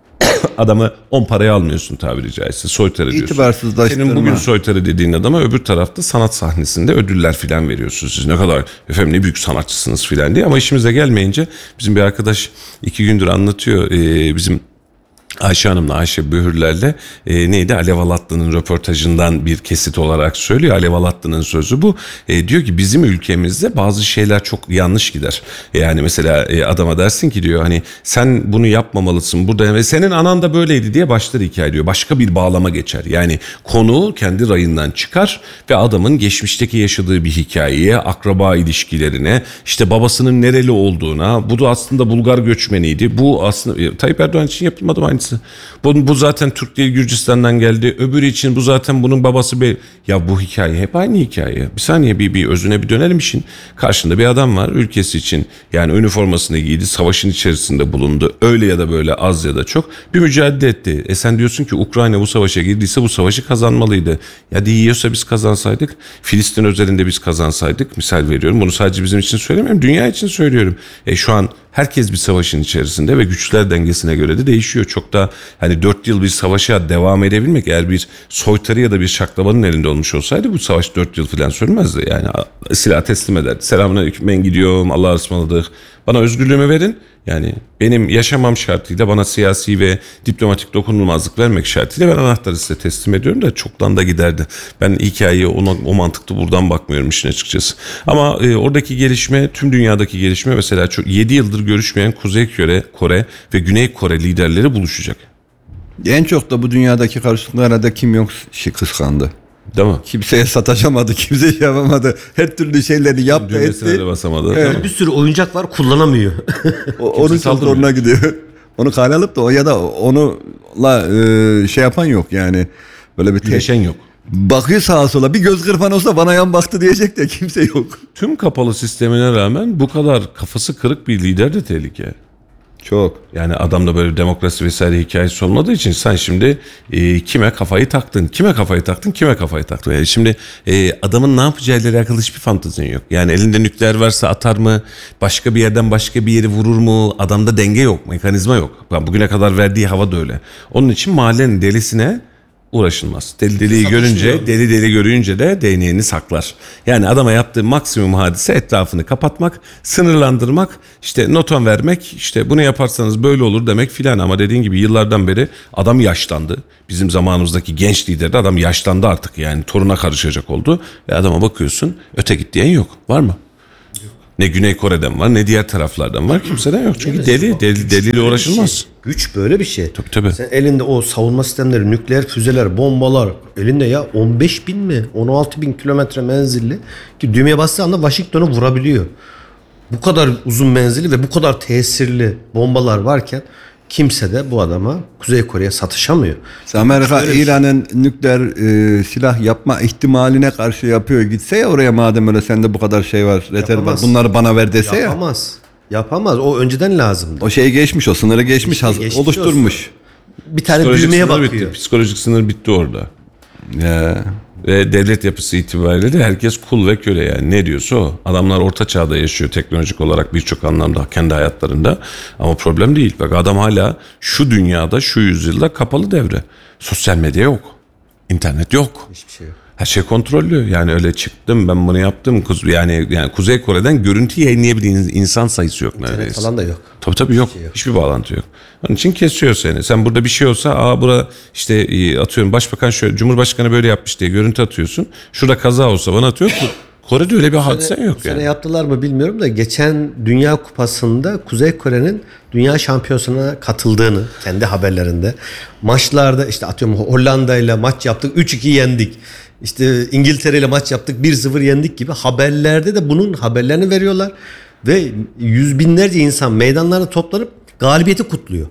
Adamı on paraya almıyorsun tabiri caizse. Soytarı diyorsun. İtibarsızlaştırma. Senin bugün soytarı dediğin adama öbür tarafta sanat sahnesinde ödüller filan veriyorsunuz. Siz ne kadar efendim ne büyük sanatçısınız filan diye. Ama işimize gelmeyince bizim bir arkadaş iki gündür anlatıyor. Ee, bizim Ayşe Hanım'la, Ayşe Böhürler'le e, neydi Alev Alatlı'nın röportajından bir kesit olarak söylüyor. Alev Alatlı'nın sözü bu. E, diyor ki bizim ülkemizde bazı şeyler çok yanlış gider. E, yani mesela e, adama dersin ki diyor hani sen bunu yapmamalısın burada ve senin anan da böyleydi diye başlar hikaye diyor. Başka bir bağlama geçer. Yani konu kendi rayından çıkar ve adamın geçmişteki yaşadığı bir hikayeye, akraba ilişkilerine, işte babasının nereli olduğuna, bu da aslında Bulgar göçmeniydi. Bu aslında e, Tayyip Erdoğan için yapılmadı mı aynısı? Bu, bu zaten Türk değil Gürcistan'dan geldi. Öbürü için bu zaten bunun babası be. Ya bu hikaye hep aynı hikaye. Bir saniye bir, bir özüne bir dönelim işin. Karşında bir adam var ülkesi için. Yani üniformasını giydi. Savaşın içerisinde bulundu. Öyle ya da böyle az ya da çok bir mücadele etti. E sen diyorsun ki Ukrayna bu savaşa girdiyse bu savaşı kazanmalıydı. Ya diyorsa biz kazansaydık. Filistin özelinde biz kazansaydık. Misal veriyorum. Bunu sadece bizim için söylemiyorum. Dünya için söylüyorum. E şu an herkes bir savaşın içerisinde ve güçler dengesine göre de değişiyor. Çok da hani dört yıl bir savaşa devam edebilmek eğer bir soytarı ya da bir şaklabanın elinde olmuş olsaydı bu savaş dört yıl falan sürmezdi. Yani silah teslim ederdi. Selamünaleyküm ben gidiyorum Allah'a ısmarladık. Bana özgürlüğümü verin. Yani benim yaşamam şartıyla bana siyasi ve diplomatik dokunulmazlık vermek şartıyla ben anahtarı size teslim ediyorum da çoktan da giderdi. Ben hikayeye ona, o mantıklı buradan bakmıyorum işin açıkçası. Ama e, oradaki gelişme tüm dünyadaki gelişme mesela çok yedi yıldır görüşmeyen Kuzey Kore, Kore ve Güney Kore liderleri buluşacak. En çok da bu dünyadaki karışıklıklarda Kim Jong-un kıskandı. Değil mi? Kimseye sataşamadı, kimse şey yapamadı. Her türlü şeyleri yaptı Düğmesine etti. de basamadı. Evet. Bir sürü oyuncak var, kullanamıyor. O, onun çok saldırmıyor. zoruna gidiyor. Onu kale alıp da o ya da onunla e, şey yapan yok yani. Böyle bir te- Güneşen yok. bakıyor sağa sola bir göz kırpan olsa bana yan baktı diyecek de kimse yok. Tüm kapalı sistemine rağmen bu kadar kafası kırık bir lider de tehlike. Çok. Yani adamda böyle demokrasi vesaire hikayesi olmadığı için sen şimdi e, kime kafayı taktın, kime kafayı taktın, kime kafayı taktın. Yani şimdi e, adamın ne yapacağıyla alakalı hiçbir fantezin yok. Yani elinde nükleer varsa atar mı, başka bir yerden başka bir yeri vurur mu, adamda denge yok, mekanizma yok. Bugüne kadar verdiği hava da öyle. Onun için mahallenin delisine uğraşılmaz. Deli deliyi görünce, deli deli görünce de değneğini saklar. Yani adama yaptığı maksimum hadise etrafını kapatmak, sınırlandırmak, işte noton vermek, işte bunu yaparsanız böyle olur demek filan. Ama dediğin gibi yıllardan beri adam yaşlandı. Bizim zamanımızdaki genç lider de adam yaşlandı artık, yani toruna karışacak oldu. Ve adama bakıyorsun, öte git diyen yok. Var mı? Ne Güney Kore'den var, ne diğer taraflardan var, kimseden yok. Çünkü deli, deli deliyle uğraşılmaz. Güç böyle bir şey. Tabii tabii. Sen elinde o savunma sistemleri, nükleer füzeler, bombalar, elinde ya on beş bin mi, on altı bin kilometre menzilli ki düğmeye bastığı anda Washington'u vurabiliyor. Bu kadar uzun menzilli ve bu kadar tesirli bombalar varken kimse de bu adama, Kuzey Kore'ye satışamıyor. Amerika İran'ın nükleer e, silah yapma ihtimaline karşı yapıyor. Gitse ya oraya, madem öyle sende bu kadar şey var, yeter var, bunları bana ver dese ya. Yapamaz. Yapamaz. O önceden lazımdı. O şeyi geçmiş, o sınırı geçmiş, İşte haz- geçmiş oluşturmuş. Bir tane Psikolojik düğmeye sınır bakıyor. bitti. Psikolojik sınır bitti orada. Ya. Ve devlet yapısı itibariyle de herkes kul ve köle, yani ne diyorsa o. Adamlar orta çağda yaşıyor teknolojik olarak birçok anlamda kendi hayatlarında. Ama problem değil. Bak adam hala şu dünyada, şu yüzyılda kapalı devre. Sosyal medya yok. İnternet yok. Hiçbir şey yok. Her şey kontrollü. Yani öyle çıktım ben bunu yaptım. Yani yani Kuzey Kore'den görüntü yayınlayabilen insan sayısı yok neredeyse. İnternet falan da yok. Tabii tabii yok. şey yok. Hiçbir bağlantı yok. Onun için kesiyor seni. Sen burada bir şey olsa, aa bura işte e, atıyorum başbakan şöyle, Cumhurbaşkanı böyle yapmış diye görüntü atıyorsun. Şurada kaza olsa bana atıyor. Kore'de öyle bir hadise yok Bu yani. sene yaptılar mı bilmiyorum da geçen Dünya Kupası'nda Kuzey Kore'nin Dünya Şampiyonası'na katıldığını kendi haberlerinde, maçlarda işte atıyorum Hollanda ile maç yaptık, üç iki yendik. İşte İngiltere ile maç yaptık, bir sıfır yendik gibi haberlerde de bunun haberlerini veriyorlar ve yüz binlerce insan meydanlarına toplanıp galibiyeti kutluyor.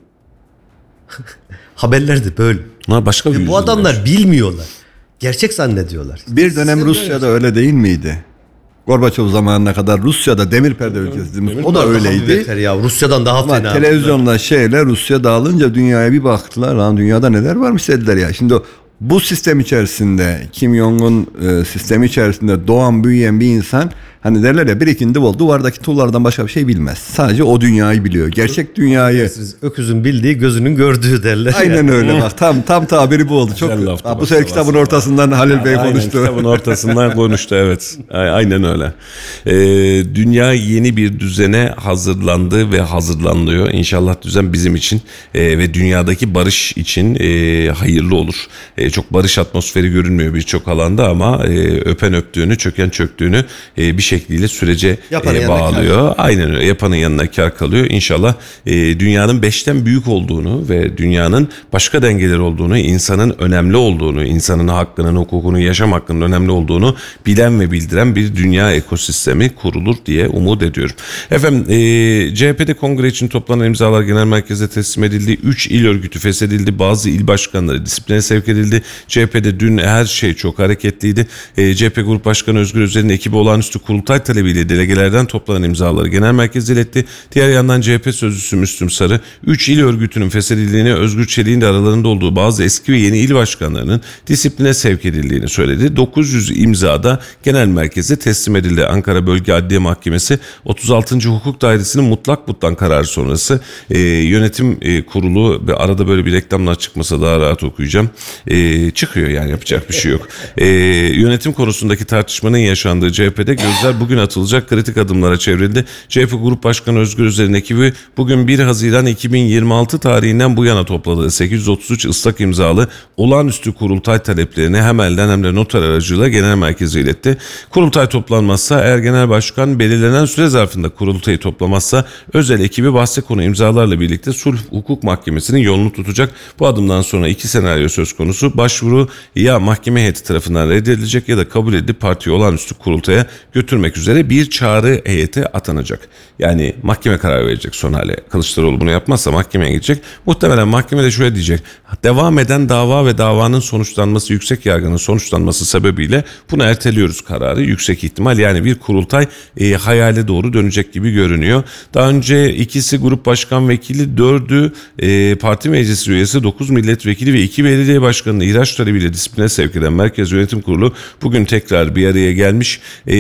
Haberler de böyle. Bunlar başka bir Ve bu yüzyıl adamlar yani. bilmiyorlar. Gerçek zannediyorlar. Bir dönem Rusya'da öyle değil miydi? Gorbaçov zamanına kadar Rusya'da demir perde ülkesi. O da öyleydi. Beter ya. Rusya'dan daha Ama fena. televizyonla şeyle Rusya dağılınca dünyaya bir baktılar. Lan dünyada neler varmış dediler ya. Şimdi o, bu sistem içerisinde, Kim Jong-un e, sistemi içerisinde doğan, büyüyen bir insan, hani derler ya, bir ikindi bol, duvardaki tuğlardan başka bir şey bilmez. Sadece o dünyayı biliyor. Gerçek dünyayı. Siz öküzün bildiği gözünün gördüğü derler. Aynen ya. öyle bak. Tam tam tabiri bu oldu. Çok. Güzel laftı Ha, bu bak, sefer sabah kitabın sabah. ortasından Halil Bey Aynen, konuştu. kitabın ortasından konuştu, evet. Aynen öyle. Ee, dünya yeni bir düzene hazırlandı ve hazırlanıyor. İnşallah düzen bizim için e, ve dünyadaki barış için e, hayırlı olur. E, çok barış atmosferi görünmüyor birçok alanda ama e, öpen öptüğünü, çöken çöktüğünü e, bir şekliyle sürece Yapanın e, yanına bağlıyor. Aynen öyle. Yapanın yanına kar kalıyor. İnşallah e, dünyanın beşten büyük olduğunu ve dünyanın başka dengeler olduğunu, insanın önemli olduğunu, insanın hakkının, hukukunu, yaşam hakkının önemli olduğunu bilen ve bildiren bir dünya ekosistemi kurulur diye umut ediyorum. Efendim e, C H P'de kongre için toplanan imzalar genel merkeze teslim edildi. üç il örgütü feshedildi. Bazı il başkanları disipline sevk edildi. C H P'de dün her şey çok hareketliydi. E, C H P Grup Başkanı Özgür Özel'in ekibi olağanüstü kurultay talebiyle delegelerden toplanan imzaları genel merkeze iletti. Diğer yandan C H P sözcüsü Müslüm Sarı, üç il örgütünün feshedildiğini, Özgür Çelik'in de aralarında olduğu bazı eski ve yeni il başkanlarının disipline sevk edildiğini söyledi. dokuz yüz imzada genel merkeze teslim edildi. Ankara Bölge Adliye Mahkemesi otuz altıncı Hukuk Dairesi'nin mutlak butlan kararı sonrası e, yönetim e, kurulu, ve arada böyle bir reklamlar çıkmasa daha rahat okuyacağım. E, çıkıyor yani, yapacak bir şey yok. E, yönetim konusundaki tartışmanın yaşandığı C H P'de gözler bugün atılacak kritik adımlara çevrildi. C H P Grup Başkanı Özgür Özel'in ekibi bugün bir Haziran iki bin yirmi altı tarihinden bu yana topladığı sekiz yüz otuz üç ıslak imzalı olağanüstü kurultay taleplerini hem elden hem de noter aracılığıyla genel merkeze iletti. Kurultay toplanmazsa, eğer genel başkan belirlenen süre zarfında kurultayı toplamazsa özel ekibi bahse konu imzalarla birlikte Sulh Hukuk Mahkemesi'nin yolunu tutacak. Bu adımdan sonra iki senaryo söz konusu. Başvuru ya mahkeme heyeti tarafından reddedilecek ya da kabul edilip partiyi olağanüstü kurultaya götürmek üzere bir çağrı heyeti atanacak. Yani mahkeme karar verecek son hale. Kılıçdaroğlu bunu yapmazsa mahkemeye gidecek. Muhtemelen mahkeme de şöyle diyecek: devam eden dava ve davanın sonuçlanması, yüksek yargının sonuçlanması sebebiyle bunu erteliyoruz kararı. Yüksek ihtimal yani bir kurultay e, hayale doğru dönecek gibi görünüyor. Daha önce ikisi grup başkan vekili, dördü e, parti meclisi üyesi, dokuz milletvekili ve iki belediye başkanını ihraç talebiyle disipline sevk eden Merkez Yönetim Kurulu bugün tekrar bir araya gelmiş. E, C H P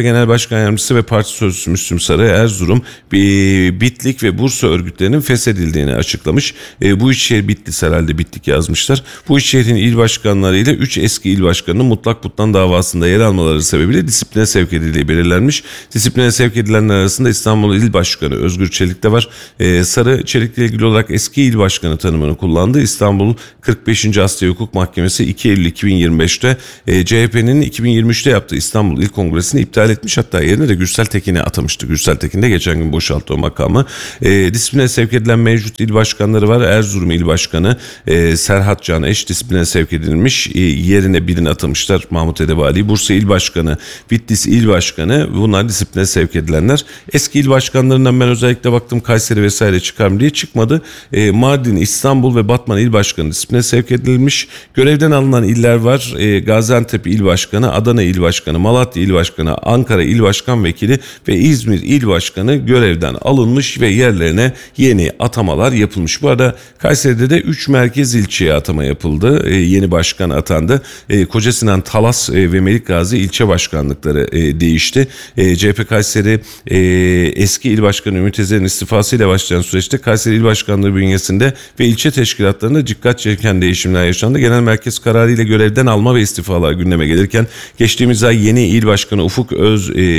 Genel Başkan Yardımcısı ve Parti Sözcüsü Müslüm Sarı Erzurum, Bitlik ve Bursa örgütlerinin feshedildiğini açıklamış. E, bu üç şehir Bitlis herhalde Bitlik yazmışlar. Bu üç şehrin il başkanları ile üç eski il başkanının mutlak puttan davasında yer almaları sebebiyle disipline sevk edildiği belirlenmiş. Disipline sevk edilenler arasında İstanbul İl Başkanı Özgür Çelik de var. E, Sarı Çelik'le ilgili olarak eski il başkanı tanımını kullandı. İstanbul kırk beşinci Asya Hukuk Mahkemesi iki Eylül iki bin yirmi beşte e, C H P'nin iki bin yirmi üçte yaptığı İstanbul İl Kongresi'ni iptal etmiş. Hatta yerine de Gürsel Tekin'i atamıştı. Gürsel Tekin de geçen gün boşalttı o makamı. E, disipline sevk edilen mevcut il başkanları var. Erzurum İl Başkanı e, Serhat Can Eş disipline sevk edilmiş. E, yerine birini atamışlar, Mahmut Edebali. Bursa İl Başkanı, Bitlis İl Başkanı, bunlar disipline sevk edilenler. Eski il başkanlarından ben özellikle baktım, Kayseri vesaire çıkar mı diye çıkmadı. E, Mardin, İstanbul ve Batman İl Başkanı disipline sevk edilmiş. Görevden alınan iller var. E, Gaziantep İl Başkanı, Adana İl Başkanı, Malatya İl Başkanı, Ankara İl Başkan Vekili ve İzmir İl Başkanı görevden alınmış ve yerlerine yeni atamalar yapılmış. Bu arada Kayseri'de de üç merkez ilçeye atama yapıldı. E, yeni başkan atandı. E, Kocasinan, Talas e, ve Melikgazi ilçe başkanlıkları e, değişti. E, C H P Kayseri e, eski il başkanı Ümit Ezer'in istifasıyla başlayan süreçte Kayseri İl Başkanlığı bünyesinde ve ilçe teşkilatlarında dikkat çeken değişimler yaşandı. Genel merkez kararı ile görevden alma ve istifalar gündeme gelirken geçtiğimiz ay yeni il başkanı Ufuk Öz e,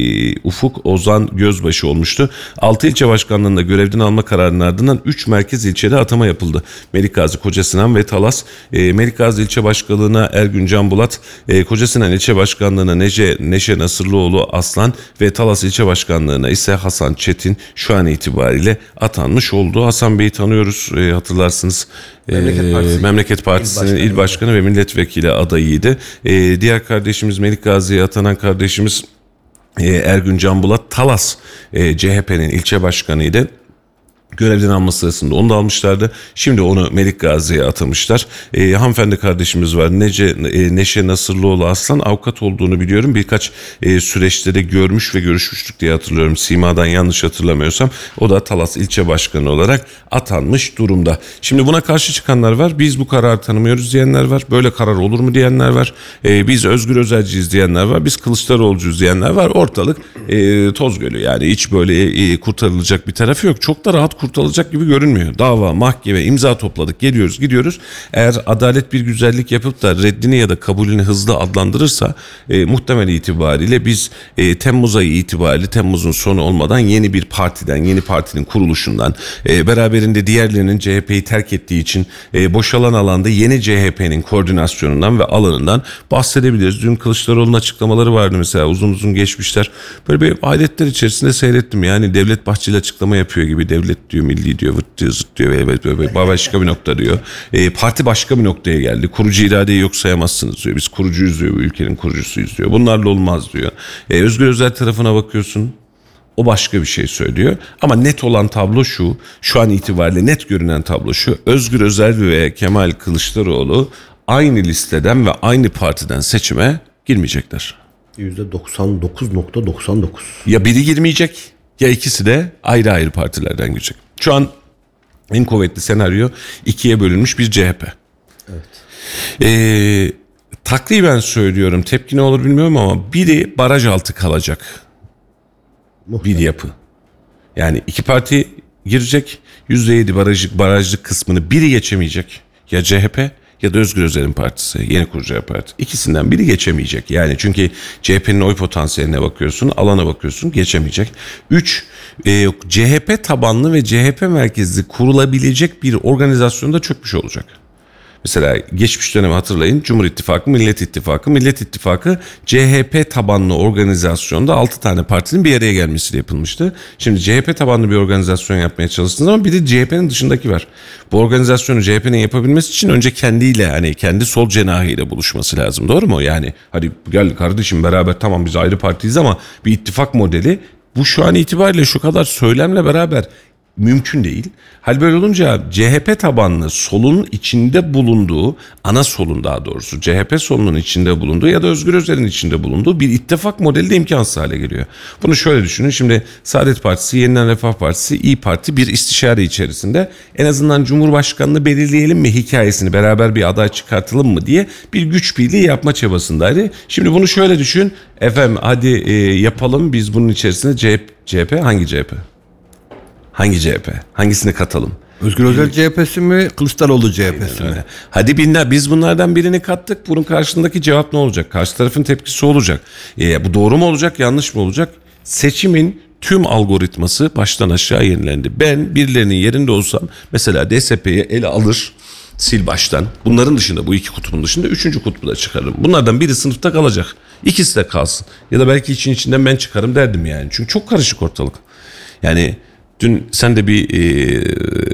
Ufuk Ozan Gözbaşı olmuştu. altı ilçe başkanlığında görevden alma kararının ardından üç merkez ilçede atama yapıldı. Melikgazi, Kocasinan ve Talas. E, Melikgazi ilçe başkanlığına Ergün Can Bulat, e, Kocasinan ilçe başkanlığına Neşe, Neşe Nasırlıoğlu Aslan ve Talas ilçe başkanlığına ise Hasan Çetin şu an itibariyle atanmış oldu. Hasan Bey'i tanıyoruz, e, hatırlarsınız. Memleket Partisi, Memleket Partisi'nin il, il başkanı ve milletvekili adayıydı. E, diğer kardeşimiz Melikgazi'ye atanan kardeşimiz e, Ergün Can Bulat, Talas e, C H P'nin ilçe başkanıydı. Görevden alma sırasında onu da almışlardı. Şimdi onu Melikgazi'ye atamışlar. E, hanımefendi kardeşimiz var. Nece, e, Neşe Nasırlıoğlu Aslan, avukat olduğunu biliyorum. Birkaç e, süreçte de görmüş ve görüşmüştük diye hatırlıyorum. Sima'dan yanlış hatırlamıyorsam. O da Talas ilçe başkanı olarak atanmış durumda. Şimdi buna karşı çıkanlar var. Biz bu kararı tanımıyoruz diyenler var. Böyle karar olur mu diyenler var. E, biz Özgür Özelciyiz diyenler var. Biz Kılıçdaroğlu'cuyuz diyenler var. Ortalık e, toz gölü. Yani hiç böyle e, kurtarılacak bir tarafı yok. Çok da rahat kurtarılacak gibi görünmüyor. Dava, mahkeme, imza topladık, geliyoruz gidiyoruz. Eğer adalet bir güzellik yapıp da reddini ya da kabulünü hızlı adlandırırsa e, muhtemel itibariyle biz e, Temmuz ayı itibariyle, Temmuz'un sonu olmadan yeni bir partiden, yeni partinin kuruluşundan, e, beraberinde diğerlerinin C H P'yi terk ettiği için e, boşalan alanda yeni C H P'nin koordinasyonundan ve alanından bahsedebiliriz. Dün Kılıçdaroğlu'nun açıklamaları vardı mesela, uzun uzun geçmişler. Böyle bir hayretler içerisinde seyrettim. Yani Devlet Bahçeli açıklama yapıyor gibi, devlet diyor, milli diyor, vırt diyor, zırt diyor, evet, evet, başka bir nokta diyor. E, parti başka bir noktaya geldi. Kurucu iradeyi yok sayamazsınız diyor. Biz kurucuyuz diyor, bu ülkenin kurucusuyuz diyor. Bunlarla olmaz diyor. E, Özgür Özel tarafına bakıyorsun, o başka bir şey söylüyor. Ama net olan tablo şu, şu an itibariyle net görünen tablo şu: Özgür Özel ve Kemal Kılıçdaroğlu aynı listeden ve aynı partiden seçime girmeyecekler. yüzde doksan dokuz nokta doksan dokuz. Ya biri girmeyecek, ya ikisi de ayrı ayrı partilerden girecek. Şu an en kuvvetli senaryo ikiye bölünmüş bir C H P. Evet. Ee, takriben söylüyorum, tepki ne olur bilmiyorum ama biri baraj altı kalacak. Muhtemelen. Bir yapı. Yani iki parti girecek, yüzde yedi barajlık, barajlık kısmını biri geçemeyecek. Ya C H P ya da Özgür Özel'in partisi, yeni kuracağı parti. İkisinden biri geçemeyecek. Yani çünkü C H P'nin oy potansiyeline bakıyorsun, alana bakıyorsun, geçemeyecek. Üç, e, C H P tabanlı ve C H P merkezli kurulabilecek bir organizasyonda çökmüş olacak. Mesela geçmiş dönemi hatırlayın. Cumhur İttifakı, Millet İttifakı. Millet İttifakı C H P tabanlı organizasyonda altı tane partinin bir araya gelmesiyle yapılmıştı. Şimdi C H P tabanlı bir organizasyon yapmaya çalıştınız ama bir de C H P'nin dışındaki var. Bu organizasyonu C H P'nin yapabilmesi için önce kendiyle, hani kendi sol cenahıyla buluşması lazım. Doğru mu? Yani hadi gel kardeşim beraber, tamam biz ayrı partiyiz ama bir ittifak modeli. Bu şu an itibariyle şu kadar söylemle beraber mümkün değil. Hal böyle olunca C H P tabanlı solun içinde bulunduğu, ana solun daha doğrusu C H P solunun içinde bulunduğu ya da Özgür Özel'in içinde bulunduğu bir ittifak modeli de imkansız hale geliyor. Bunu şöyle düşünün. Şimdi Saadet Partisi, Yeniden Refah Partisi, İYİ Parti bir istişare içerisinde en azından Cumhurbaşkanlığı belirleyelim mi hikayesini, beraber bir aday çıkartalım mı diye bir güç birliği yapma çabasındaydı. Şimdi bunu şöyle düşün. Efendim hadi e, yapalım, biz bunun içerisinde C H P, C H P hangi C H P? Hangi C H P? Hangisini katalım? Özgür Özel C H P'si mi, Kılıçdaroğlu C H P'si mi? Öyle. Hadi binler, biz bunlardan birini kattık. Bunun karşılığındaki cevap ne olacak? Karşı tarafın tepkisi olacak. E, bu doğru mu olacak, yanlış mı olacak? Seçimin tüm algoritması baştan aşağı yenilendi. Ben birilerinin yerinde olsam mesela D S P'yi ele alır, sil baştan. Bunların dışında, bu iki kutbun dışında üçüncü kutbu da çıkarırım. Bunlardan biri sınıfta kalacak. İkisi de kalsın. Ya da belki için içinden ben çıkarım derdim yani. Çünkü çok karışık ortalık. Yani dün sen de bir e,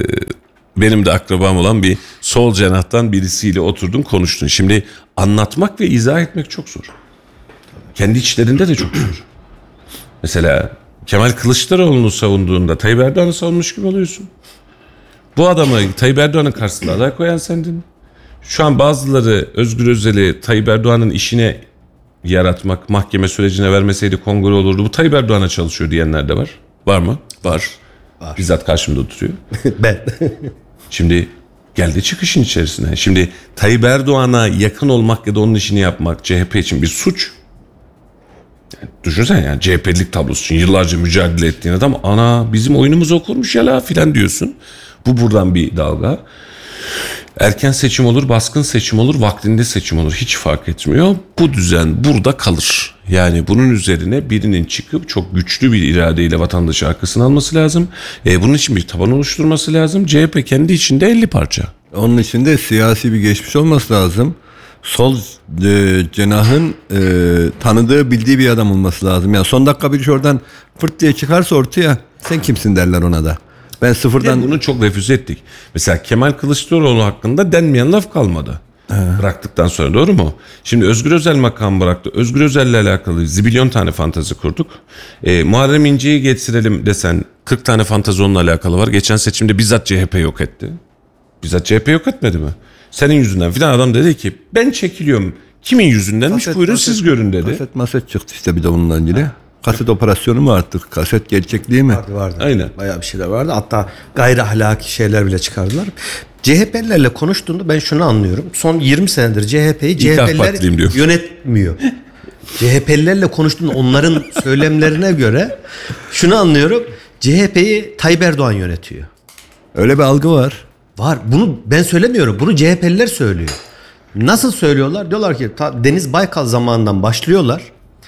benim de akrabam olan bir sol cenahtan birisiyle oturdun, konuştun. Şimdi anlatmak ve izah etmek çok zor. Kendi içlerinde de çok zor. Mesela Kemal Kılıçdaroğlu'nu savunduğunda Tayyip Erdoğan'ı savunmuş gibi oluyorsun. Bu adamı Tayyip Erdoğan'ın karşısına aday koyan sendin. Şu an bazıları Özgür Özel'i Tayyip Erdoğan'ın işine yaratmak, mahkeme sürecine vermeseydi kongre olurdu, bu Tayyip Erdoğan'a çalışıyor diyenler de var. Var mı? Var. Var. Bizzat karşımda oturuyor. Ben. Şimdi geldi çıkışın içerisine. Şimdi Tayyip Erdoğan'a yakın olmak ya da onun işini yapmak C H P için bir suç. Yani düşünsene, yani C H P'lik tablosu için yıllarca mücadele ettiğin adam, ana bizim oyunumuzu okurmuş ya la filan diyorsun. Bu buradan bir dalga. Erken seçim olur, baskın seçim olur, vaktinde seçim olur, hiç fark etmiyor. Bu düzen burada kalır. Yani bunun üzerine birinin çıkıp çok güçlü bir iradeyle vatandaşı arkasına alması lazım. E, bunun için bir taban oluşturması lazım. C H P kendi içinde elli parça. Onun için de siyasi bir geçmiş olması lazım. Sol e, cenahın e, tanıdığı, bildiği bir adam olması lazım. Yani son dakika bir iş oradan fırt diye çıkarsa ortaya, sen kimsin derler ona da. Ben sıfırdan... Bunu çok refüze ettik. Mesela Kemal Kılıçdaroğlu hakkında denmeyen laf kalmadı. He. Bıraktıktan sonra, doğru mu? Şimdi Özgür Özel makam bıraktı. Özgür Özel'le alakalı zibilyon tane fantazi kurduk. E, Muharrem İnce'yi getirelim desen kırk tane fantazi onunla alakalı var. Geçen seçimde bizzat C H P yok etti. Bizzat C H P yok etmedi mi? Senin yüzünden filan adam dedi ki ben çekiliyorum. Kimin yüzündenmiş, kaset, buyurun kaset, siz görün dedi. Kaset maset çıktı işte bir de bununla ilgili. Kaset operasyonu mu artık? Kaset gerçekliği mi? Vardı vardı. Aynen. Bayağı bir şeyler vardı. Hatta gayri ahlaki şeyler bile çıkardılar. C H P'lilerle konuştuğunda ben şunu anlıyorum. Son yirmi senedir C H P'yi C H P'liler yönetmiyor. C H P'lilerle konuştuğunda onların söylemlerine göre şunu anlıyorum. C H P'yi Tayyip Erdoğan yönetiyor. Öyle bir algı var. Var. Bunu ben söylemiyorum. Bunu C H P'liler söylüyor. Nasıl söylüyorlar? Diyorlar ki ta Deniz Baykal zamanından başlıyorlar.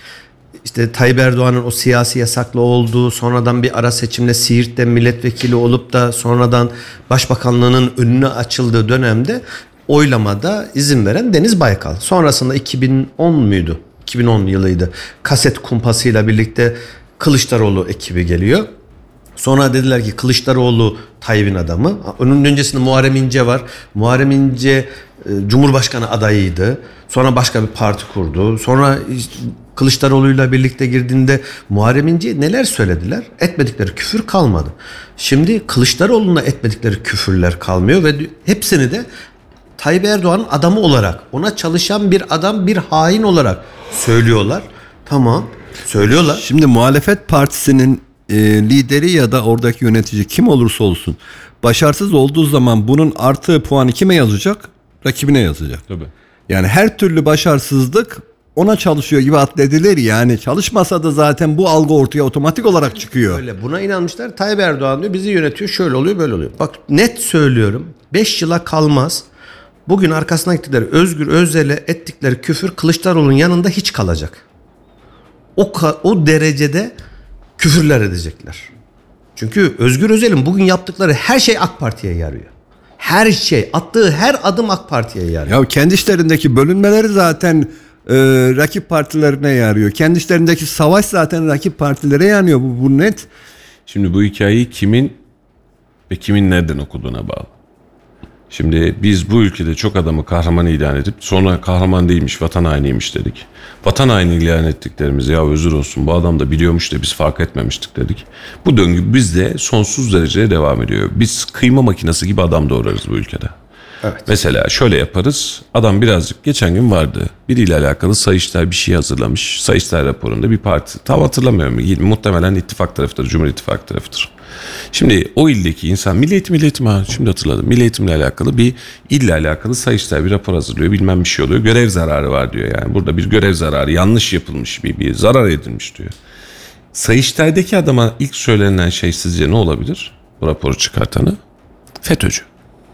İşte Tayyip Erdoğan'ın o siyasi yasaklı olduğu, sonradan bir ara seçimle Siirt'te milletvekili olup da sonradan başbakanlığının önüne açıldığı dönemde oylamada izin veren Deniz Baykal. Sonrasında iki bin on muydu? iki bin on yılıydı. Kaset kumpasıyla birlikte Kılıçdaroğlu ekibi geliyor. Sonra dediler ki Kılıçdaroğlu Tayyip'in adamı. Onun öncesinde Muharrem İnce var. Muharrem İnce Cumhurbaşkanı adayıydı. Sonra başka bir parti kurdu. Sonra işte Kılıçdaroğlu'yla birlikte girdiğinde Muharrem İnce neler söylediler? Etmedikleri küfür kalmadı. Şimdi Kılıçdaroğlu'na etmedikleri küfürler kalmıyor ve hepsini de Tayyip Erdoğan'ın adamı olarak, ona çalışan bir adam, bir hain olarak söylüyorlar. Tamam, söylüyorlar. Şimdi muhalefet partisinin e, lideri ya da oradaki yönetici kim olursa olsun başarısız olduğu zaman bunun artı puanı kime yazacak? Rakibine yazacak. Tabii. Yani her türlü başarısızlık ona çalışıyor gibi addedilir, yani çalışmasa da zaten bu algı ortaya otomatik olarak çıkıyor. Öyle, buna inanmışlar. Tayyip Erdoğan diyor bizi yönetiyor, şöyle oluyor böyle oluyor. Bak net söylüyorum, beş yıla kalmaz. Bugün arkasına gittikleri Özgür Özel'e ettikleri küfür Kılıçdaroğlu'nun yanında hiç kalacak. O, o derecede küfürler edecekler. Çünkü Özgür Özel'in bugün yaptıkları her şey AK Parti'ye yarıyor. Her şey, attığı her adım AK Parti'ye yarıyor. Ya kendi işlerindeki bölünmeleri zaten e, rakip partilerine yarıyor. Kendi işlerindeki savaş zaten rakip partilere yanıyor. Bu, bu net. Şimdi bu hikayeyi kimin ve kimin nereden okuduğuna bağlı. Şimdi biz bu ülkede çok adamı kahraman ilan edip sonra kahraman değilmiş, vatan hainiymiş dedik. Vatan haini ilan ettiklerimiz ya özür olsun bu adam da biliyormuş da biz fark etmemiştik dedik. Bu döngü bizde sonsuz derecede devam ediyor. Biz kıyma makinesi gibi adam doğrarız bu ülkede. Evet. Mesela şöyle yaparız. Adam birazcık geçen gün vardı. Biriyle alakalı Sayıştay bir şey hazırlamış. Sayıştay raporunda bir parti. Tam hatırlamıyorum. Muhtemelen ittifak tarafıdır. Cumhur İttifakı tarafıdır. Şimdi o ildeki insan Milli Eğitim, Milli Eğitim ha şimdi hatırladım. Milli Eğitimle alakalı bir ille alakalı Sayıştay bir rapor hazırlıyor. Bilmem bir şey oluyor. Görev zararı var diyor yani. Burada bir görev zararı yanlış yapılmış bir, bir zarar edilmiş diyor. Sayıştay'daki adama ilk söylenen şey sizce ne olabilir? Bu raporu çıkartanı FETÖ'cü.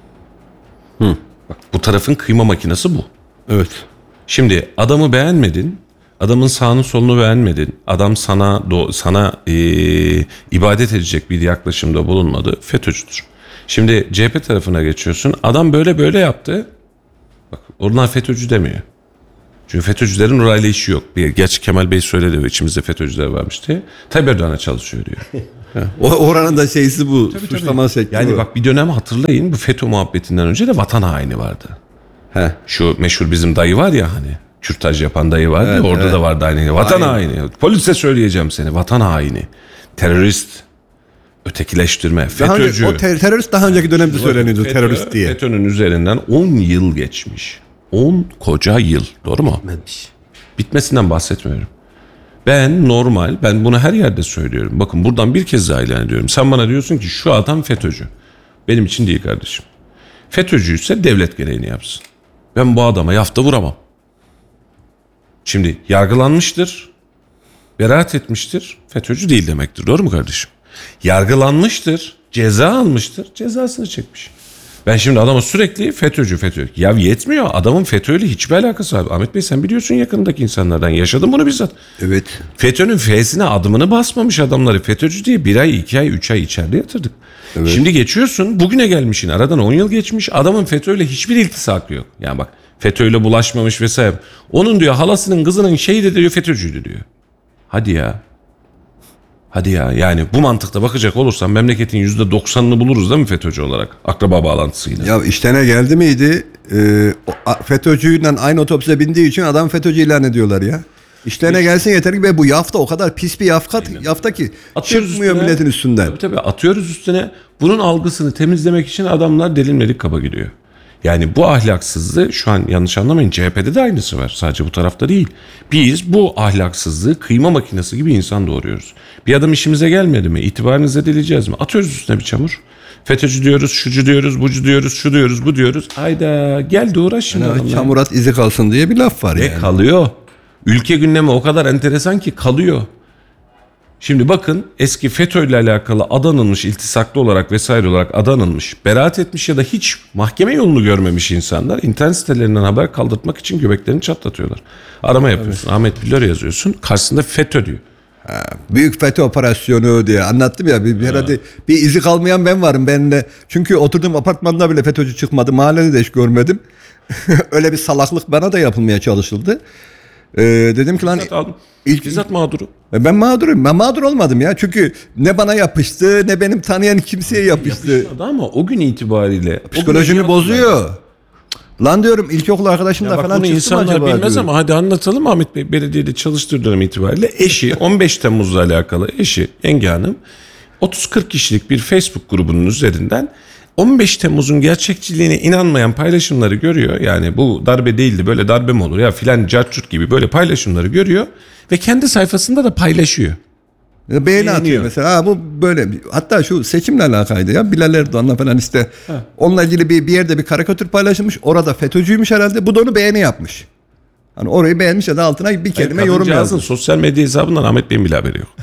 Hı. Bak, bu tarafın kıyma makinesi bu. Evet. Şimdi adamı beğenmedin, adamın sağını solunu beğenmedin, adam sana do, sana e, ibadet edecek bir yaklaşımda bulunmadı, FETÖ'cüdür. Şimdi C H P tarafına geçiyorsun, adam böyle böyle yaptı, bak onlar FETÖ'cü demiyor. Çünkü FETÖ'cülerin orayla işi yok. Bir, gerçi Kemal Bey söyledi, içimizde FETÖ'cüler varmış diye. Tayyip Erdoğan'a çalışıyor diyor. O oranın da şeysi bu. Tabii, suçlama tabii. şekli Yani bu. bak bir dönem hatırlayın, bu FETÖ muhabbetinden önce de vatan haini vardı. He. Şu meşhur bizim dayı var ya hani kürtaj yapan dayı vardı Evet, ya, orada evet. da vardı aynı. Vatan Hain. haini. Polise söyleyeceğim seni. Vatan haini. Terörist. Ötekileştirme. Daha önce, FETÖ'cü. o ter- terörist daha önceki dönemde söyleniyordu FETÖ, terörist diye. FETÖ'nün üzerinden on yıl geçmiş. on koca yıl. Doğru mu? Bitmemiş. Bitmesinden bahsetmiyorum. Ben normal, ben bunu her yerde söylüyorum. Bakın buradan bir kez daha ilan ediyorum. Sen bana diyorsun ki şu adam FETÖ'cü. Benim için değil kardeşim. FETÖ'cüyse devlet gereğini yapsın. Ben bu adama yafta vuramam. Şimdi yargılanmıştır, beraat etmiştir, FETÖ'cü değil demektir. Doğru mu kardeşim? Yargılanmıştır, ceza almıştır, cezasını çekmiş. Ben şimdi adama sürekli FETÖ'cü FETÖ'cü. Ya yetmiyor. Adamın FETÖ'yle hiçbir alakası var. Ahmet Bey sen biliyorsun yakındaki insanlardan. Yaşadın bunu bizzat. Evet. FETÖ'nün F'sine adımını basmamış adamları FETÖ'cü diye bir ay, iki ay, üç ay içeride yatırdık. Evet. Şimdi geçiyorsun bugüne gelmişsin. Aradan on yıl geçmiş. Adamın FETÖ'yle hiçbir iltisakı yok. Yani bak FETÖ'yle bulaşmamış vesaire. Onun diyor halasının kızının şeyi de diyor FETÖ'cüydü diyor. Hadi ya. Hadi ya yani bu mantıkta bakacak olursan memleketin yüzde doksanını buluruz değil mi FETÖ'cü olarak? Akraba bağlantısıyla. Ya iştene geldi miydi? Ee, FETÖ'cüyle aynı otobüse bindiği için adam FETÖ'cü ilan ediyorlar ya. İşlerine gelsin yeter ki ve bu yafta o kadar pis bir yafta, yafta ki Atıyoruz çıkmıyor üstüne, milletin üstünden. Tabii tabii atıyoruz üstüne. Bunun algısını temizlemek için adamlar delinmedik kaba gidiyor. Yani bu ahlaksızlığı şu an yanlış anlamayın C H P'de de aynısı var. Sadece bu tarafta değil. Biz bu ahlaksızlığı kıyma makinesi gibi insan doğuruyoruz. Bir adam işimize gelmedi mi? İtibarını zedeleyeceğiz mi? Atıyoruz üstüne bir çamur. FETÖ'cü diyoruz, şucu diyoruz, bucu diyoruz, şu diyoruz, bu diyoruz. Hayda gel de uğraş şimdi. Yani çamur at izi kalsın diye bir laf var Ve yani. kalıyor. Ülke gündemi o kadar enteresan ki kalıyor. Şimdi bakın eski FETÖ ile alakalı adanılmış, iltisaklı olarak vesaire olarak adanılmış, beraat etmiş ya da hiç mahkeme yolunu görmemiş insanlar internet sitelerinden haber kaldırtmak için göbeklerini çatlatıyorlar. Arama yapıyorsun. Evet. Ahmet Billor yazıyorsun. Karşısında FETÖ diyor. Ha, büyük FETÖ operasyonu diye anlattım ya. Bir, bir herhalde bir izi kalmayan ben varım. Ben de çünkü oturduğum apartmanda bile FETÖ'cü çıkmadı. Mahallede de hiç görmedim. Öyle bir salaklık bana da yapılmaya çalışıldı. Ee, dedim ki lan ilk bizzat mağduru. Ben mağdurum. Ben mağdur olmadım ya. Çünkü ne bana yapıştı ne benim tanıyan kimseye yapıştı. Yapışmadı ama o gün itibariyle psikolojimi gün bozuyor. Lan diyorum ilkokul arkadaşımla ya falan bunu çıktım insanlar acaba bilmez diyorum. ama hadi anlatalım. Ahmet Bey belediyede çalıştığı dönem itibariyle eşi on beş Temmuz'la alakalı eşi Yenge Hanım otuz kırk kişilik bir Facebook grubunun üzerinden on beş Temmuz'un gerçekçiliğine inanmayan paylaşımları görüyor. Yani bu darbe değildi böyle darbe mi olur ya filan carçurt gibi böyle paylaşımları görüyor ve kendi sayfasında da paylaşıyor. Beğeni Beğeniyor. atıyor mesela. Ha, bu böyle. Hatta şu seçimle alakaydı ya. Bilal Erdoğan'la falan işte. Ha. Onunla ilgili bir, bir yerde bir karikatür paylaşılmış. Orada FETÖ'cüymüş herhalde. Bu da onu beğeni yapmış. Hani orayı beğenmiş ya da altına bir kelime Hayır, yorum yazmış. Sosyal medya hesabından Ahmet Bey'in bile haberi yok.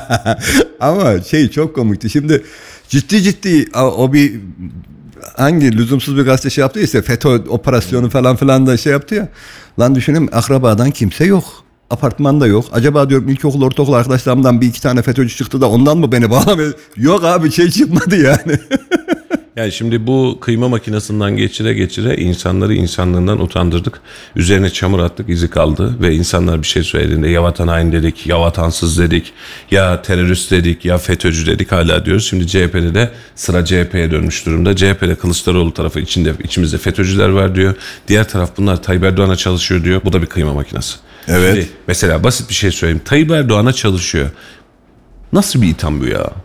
Ama şey çok komikti. Şimdi ciddi ciddi o bir hangi lüzumsuz bir gazete şey yaptı ise FETÖ operasyonu falan filan da şey yaptı ya. Lan düşünün akrabadan kimse yok. Apartmanda yok. Acaba diyorum ilkokul ortaokul arkadaşlarımdan bir iki tane FETÖ'cü çıktı da ondan mı beni bağlamıyor? Yok abi şey çıkmadı yani. Yani şimdi bu kıyma makinesinden geçire geçire insanları insanlığından utandırdık. Üzerine çamur attık, izi kaldı ve insanlar bir şey söylediğinde ya vatan haini dedik, ya vatansız dedik, ya terörist dedik, ya FETÖ'cü dedik, hala diyoruz. Şimdi C H P'de de sıra C H P'ye dönmüş durumda. C H P'de Kılıçdaroğlu tarafı içinde içimizde FETÖ'cüler var diyor. Diğer taraf bunlar Tayyip Erdoğan'a çalışıyor diyor. Bu da bir kıyma makinesi. Evet. Şimdi mesela basit bir şey söyleyeyim. Tayyip Erdoğan'a çalışıyor. Nasıl bir itham bu ya?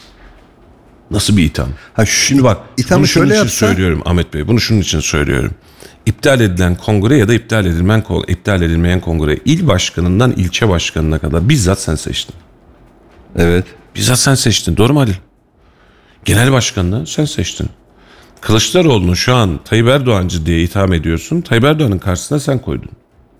Nasıl bir itham? Ha, Şimdi bak, ithamı bunu şunun şöyle için yapsa- söylüyorum Ahmet Bey. Bunu şunun için söylüyorum. İptal edilen kongre ya da iptal edilmeyen iptal edilmeyen kongre, il başkanından ilçe başkanına kadar bizzat sen seçtin. Evet. Bizzat sen seçtin. Doğru mu Halil? Genel başkanını sen seçtin. Kılıçdaroğlu'nu şu an Tayyip Erdoğancı diye itham ediyorsun. Tayyip Erdoğan'ın karşısına sen koydun.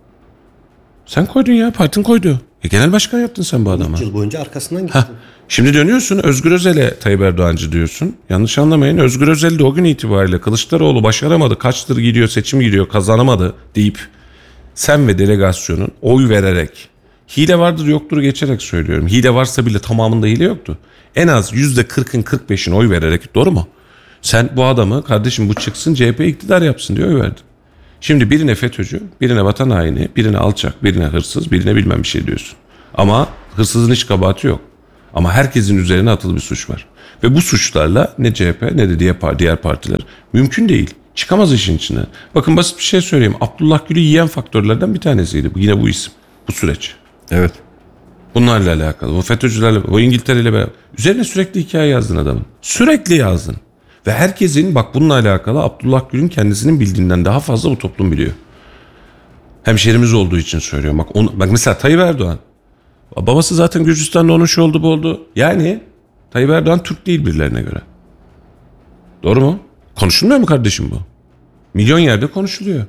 Sen koydun ya, partin koydu. E, genel başkan yaptın sen bu adama. üç yıl boyunca arkasından gittim. Hah, şimdi dönüyorsun Özgür Özel'e Tayyip Erdoğancı diyorsun. Yanlış anlamayın, Özgür Özel de o gün itibariyle Kılıçdaroğlu başaramadı, kaçtır gidiyor, seçim gidiyor, kazanamadı deyip sen ve delegasyonun oy vererek, hile vardır yoktur geçerek söylüyorum. Hile varsa bile tamamında hile yoktu. En az yüzde kırkın kırk beşin oy vererek, doğru mu? Sen bu adamı, kardeşim bu çıksın C H P iktidar yapsın diye oy verdin. Şimdi birine FETÖ'cü, birine vatan haini, birine alçak, birine hırsız, birine bilmem bir şey diyorsun. Ama hırsızın hiç kabahati yok. Ama herkesin üzerine atılı bir suç var. Ve bu suçlarla ne C H P ne de diğer, diğer partiler mümkün değil. Çıkamaz işin içine. Bakın basit bir şey söyleyeyim. Abdullah Gül'ü yiyen faktörlerden bir tanesiydi. Yine bu isim, bu süreç. Evet. Bunlarla alakalı, bu FETÖ'cülerle, bu İngiltere ile beraber. Üzerine sürekli hikaye yazdın adamın. Sürekli yazdın. Ve herkesin bak bununla alakalı Abdullah Gül'ün kendisinin bildiğinden daha fazla bu toplum biliyor. Hemşerimiz olduğu için söylüyorum. Bak, onu, bak mesela Tayyip Erdoğan. Babası zaten Gürcistan'da onun şu oldu bu oldu. Yani Tayyip Erdoğan Türk değil birilerine göre. Doğru mu? Konuşulmuyor mu kardeşim bu? Milyon yerde konuşuluyor.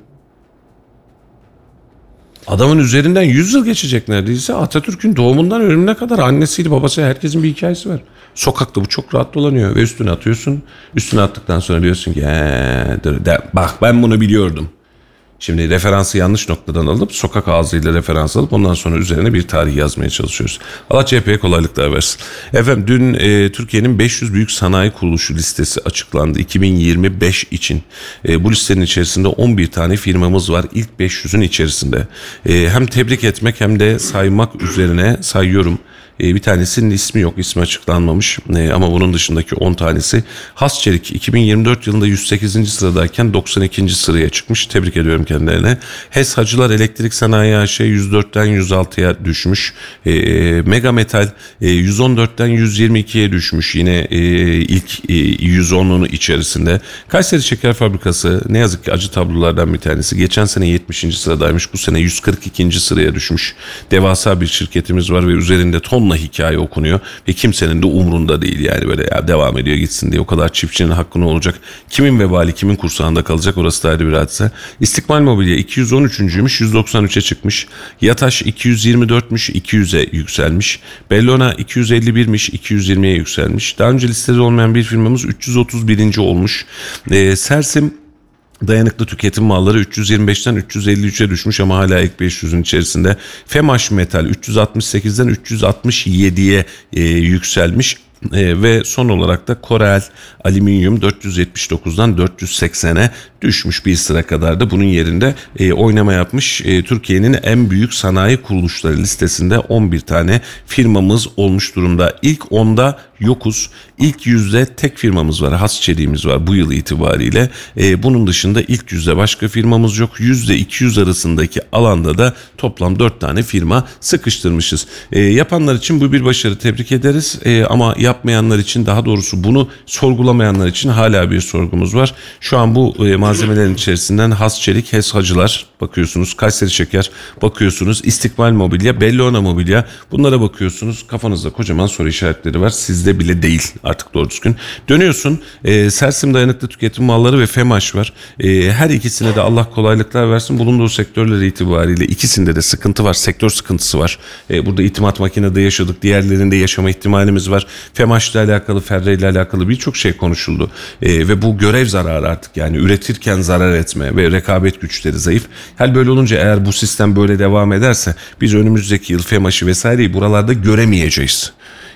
Adamın üzerinden yüz yıl geçecek neredeyse. Atatürk'ün doğumundan ölümüne kadar annesiyle babası herkesin bir hikayesi var. Sokakta bu çok rahat dolanıyor ve üstüne atıyorsun. Üstüne attıktan sonra diyorsun ki dur, de, bak ben bunu biliyordum. Şimdi referansı yanlış noktadan alıp sokak ağzıyla referans alıp ondan sonra üzerine bir tarih yazmaya çalışıyoruz. Allah C H P'ye kolaylıklar versin. Efendim dün e, Türkiye'nin beş yüz büyük sanayi kuruluşu listesi açıklandı iki bin yirmi beş için. E, bu listenin içerisinde on bir tane firmamız var ilk beş yüzün içerisinde. E, hem tebrik etmek hem de saymak üzerine sayıyorum. Bir tanesinin ismi yok, ismi açıklanmamış ee, ama bunun dışındaki on tanesi. Hasçelik iki bin yirmi dört yılında yüz sekizinci sıradayken doksan ikinci sıraya çıkmış. Tebrik ediyorum kendilerine. HES Hacılar Elektrik Sanayi A Ş yüz dörtten yüz altıya düşmüş. E, Mega Metal e, yüz on dörtten yüz yirmi ikiye düşmüş yine e, ilk e, yüz onunun içerisinde. Kayseri Şeker Fabrikası ne yazık ki acı tablolardan bir tanesi. Geçen sene yetmişinci sıradaymış, bu sene yüz kırk ikinci sıraya düşmüş. Devasa bir şirketimiz var ve üzerinde ton hikaye okunuyor ve kimsenin de umrunda değil yani böyle ya devam ediyor gitsin diye. O kadar çiftçinin hakkı ne olacak? Kimin vebali kimin kursağında kalacak? Orası da ayrı bir hadise. İstikbal Mobilya iki yüz on üçüncüymüş yüz doksan üçe çıkmış. Yataş iki yüz yirmi dörtmüş iki yüze yükselmiş. Bellona iki yüz elli birmiş iki yüz yirmiye yükselmiş. Daha önce listede olmayan bir firmamız üç yüz otuz birinci olmuş. Ee, Sersim Dayanıklı tüketim malları üç yüz yirmi beşten üç yüz elli üçe düşmüş ama hala ilk beş yüzün içerisinde. Femaş Metal üç yüz altmış sekizden üç yüz altmış yediye e, yükselmiş. E, ve son olarak da Korel Alüminyum dört yüz yetmiş dokuzdan dört yüz seksene düşmüş, bir sıra kadar da bunun yerinde e, oynama yapmış. E, Türkiye'nin en büyük sanayi kuruluşları listesinde on bir tane firmamız olmuş durumda. İlk onda yokuz. İlk yüzde tek firmamız var. Hasçeliğimiz var bu yıl itibariyle. E, bunun dışında ilk yüzde başka firmamız yok. yüzde iki yüz arasındaki alanda da toplam dört tane firma sıkıştırmışız. E, yapanlar için bu bir başarı, tebrik ederiz. E, ama yapmayanlar için, daha doğrusu bunu sorgulamayanlar için hala bir sorgumuz var. Şu an bu e, malzemelerin içerisinden Hasçelik, HES Hacılar bakıyorsunuz, Kayseri Şeker bakıyorsunuz, İstikbal Mobilya, Bellona Mobilya, bunlara bakıyorsunuz. Kafanızda kocaman soru işaretleri var. Sizde bile değil artık doğru düzgün. Dönüyorsun e, Sersim Dayanıklı Tüketim Malları ve Femaş var. E, her ikisine de Allah kolaylıklar versin. Bulunduğu sektörler itibariyle ikisinde de sıkıntı var. Sektör sıkıntısı var. E, burada itimat makinede yaşadık. Diğerlerinde yaşama ihtimalimiz var. Femaş ile alakalı, Ferre ile alakalı birçok şey konuşuldu. E, ve bu görev zararı artık, yani üretirken zarar etme ve rekabet güçleri zayıf. Hal böyle olunca eğer bu sistem böyle devam ederse biz önümüzdeki yıl Femaş'ı vesaireyi buralarda göremeyeceğiz.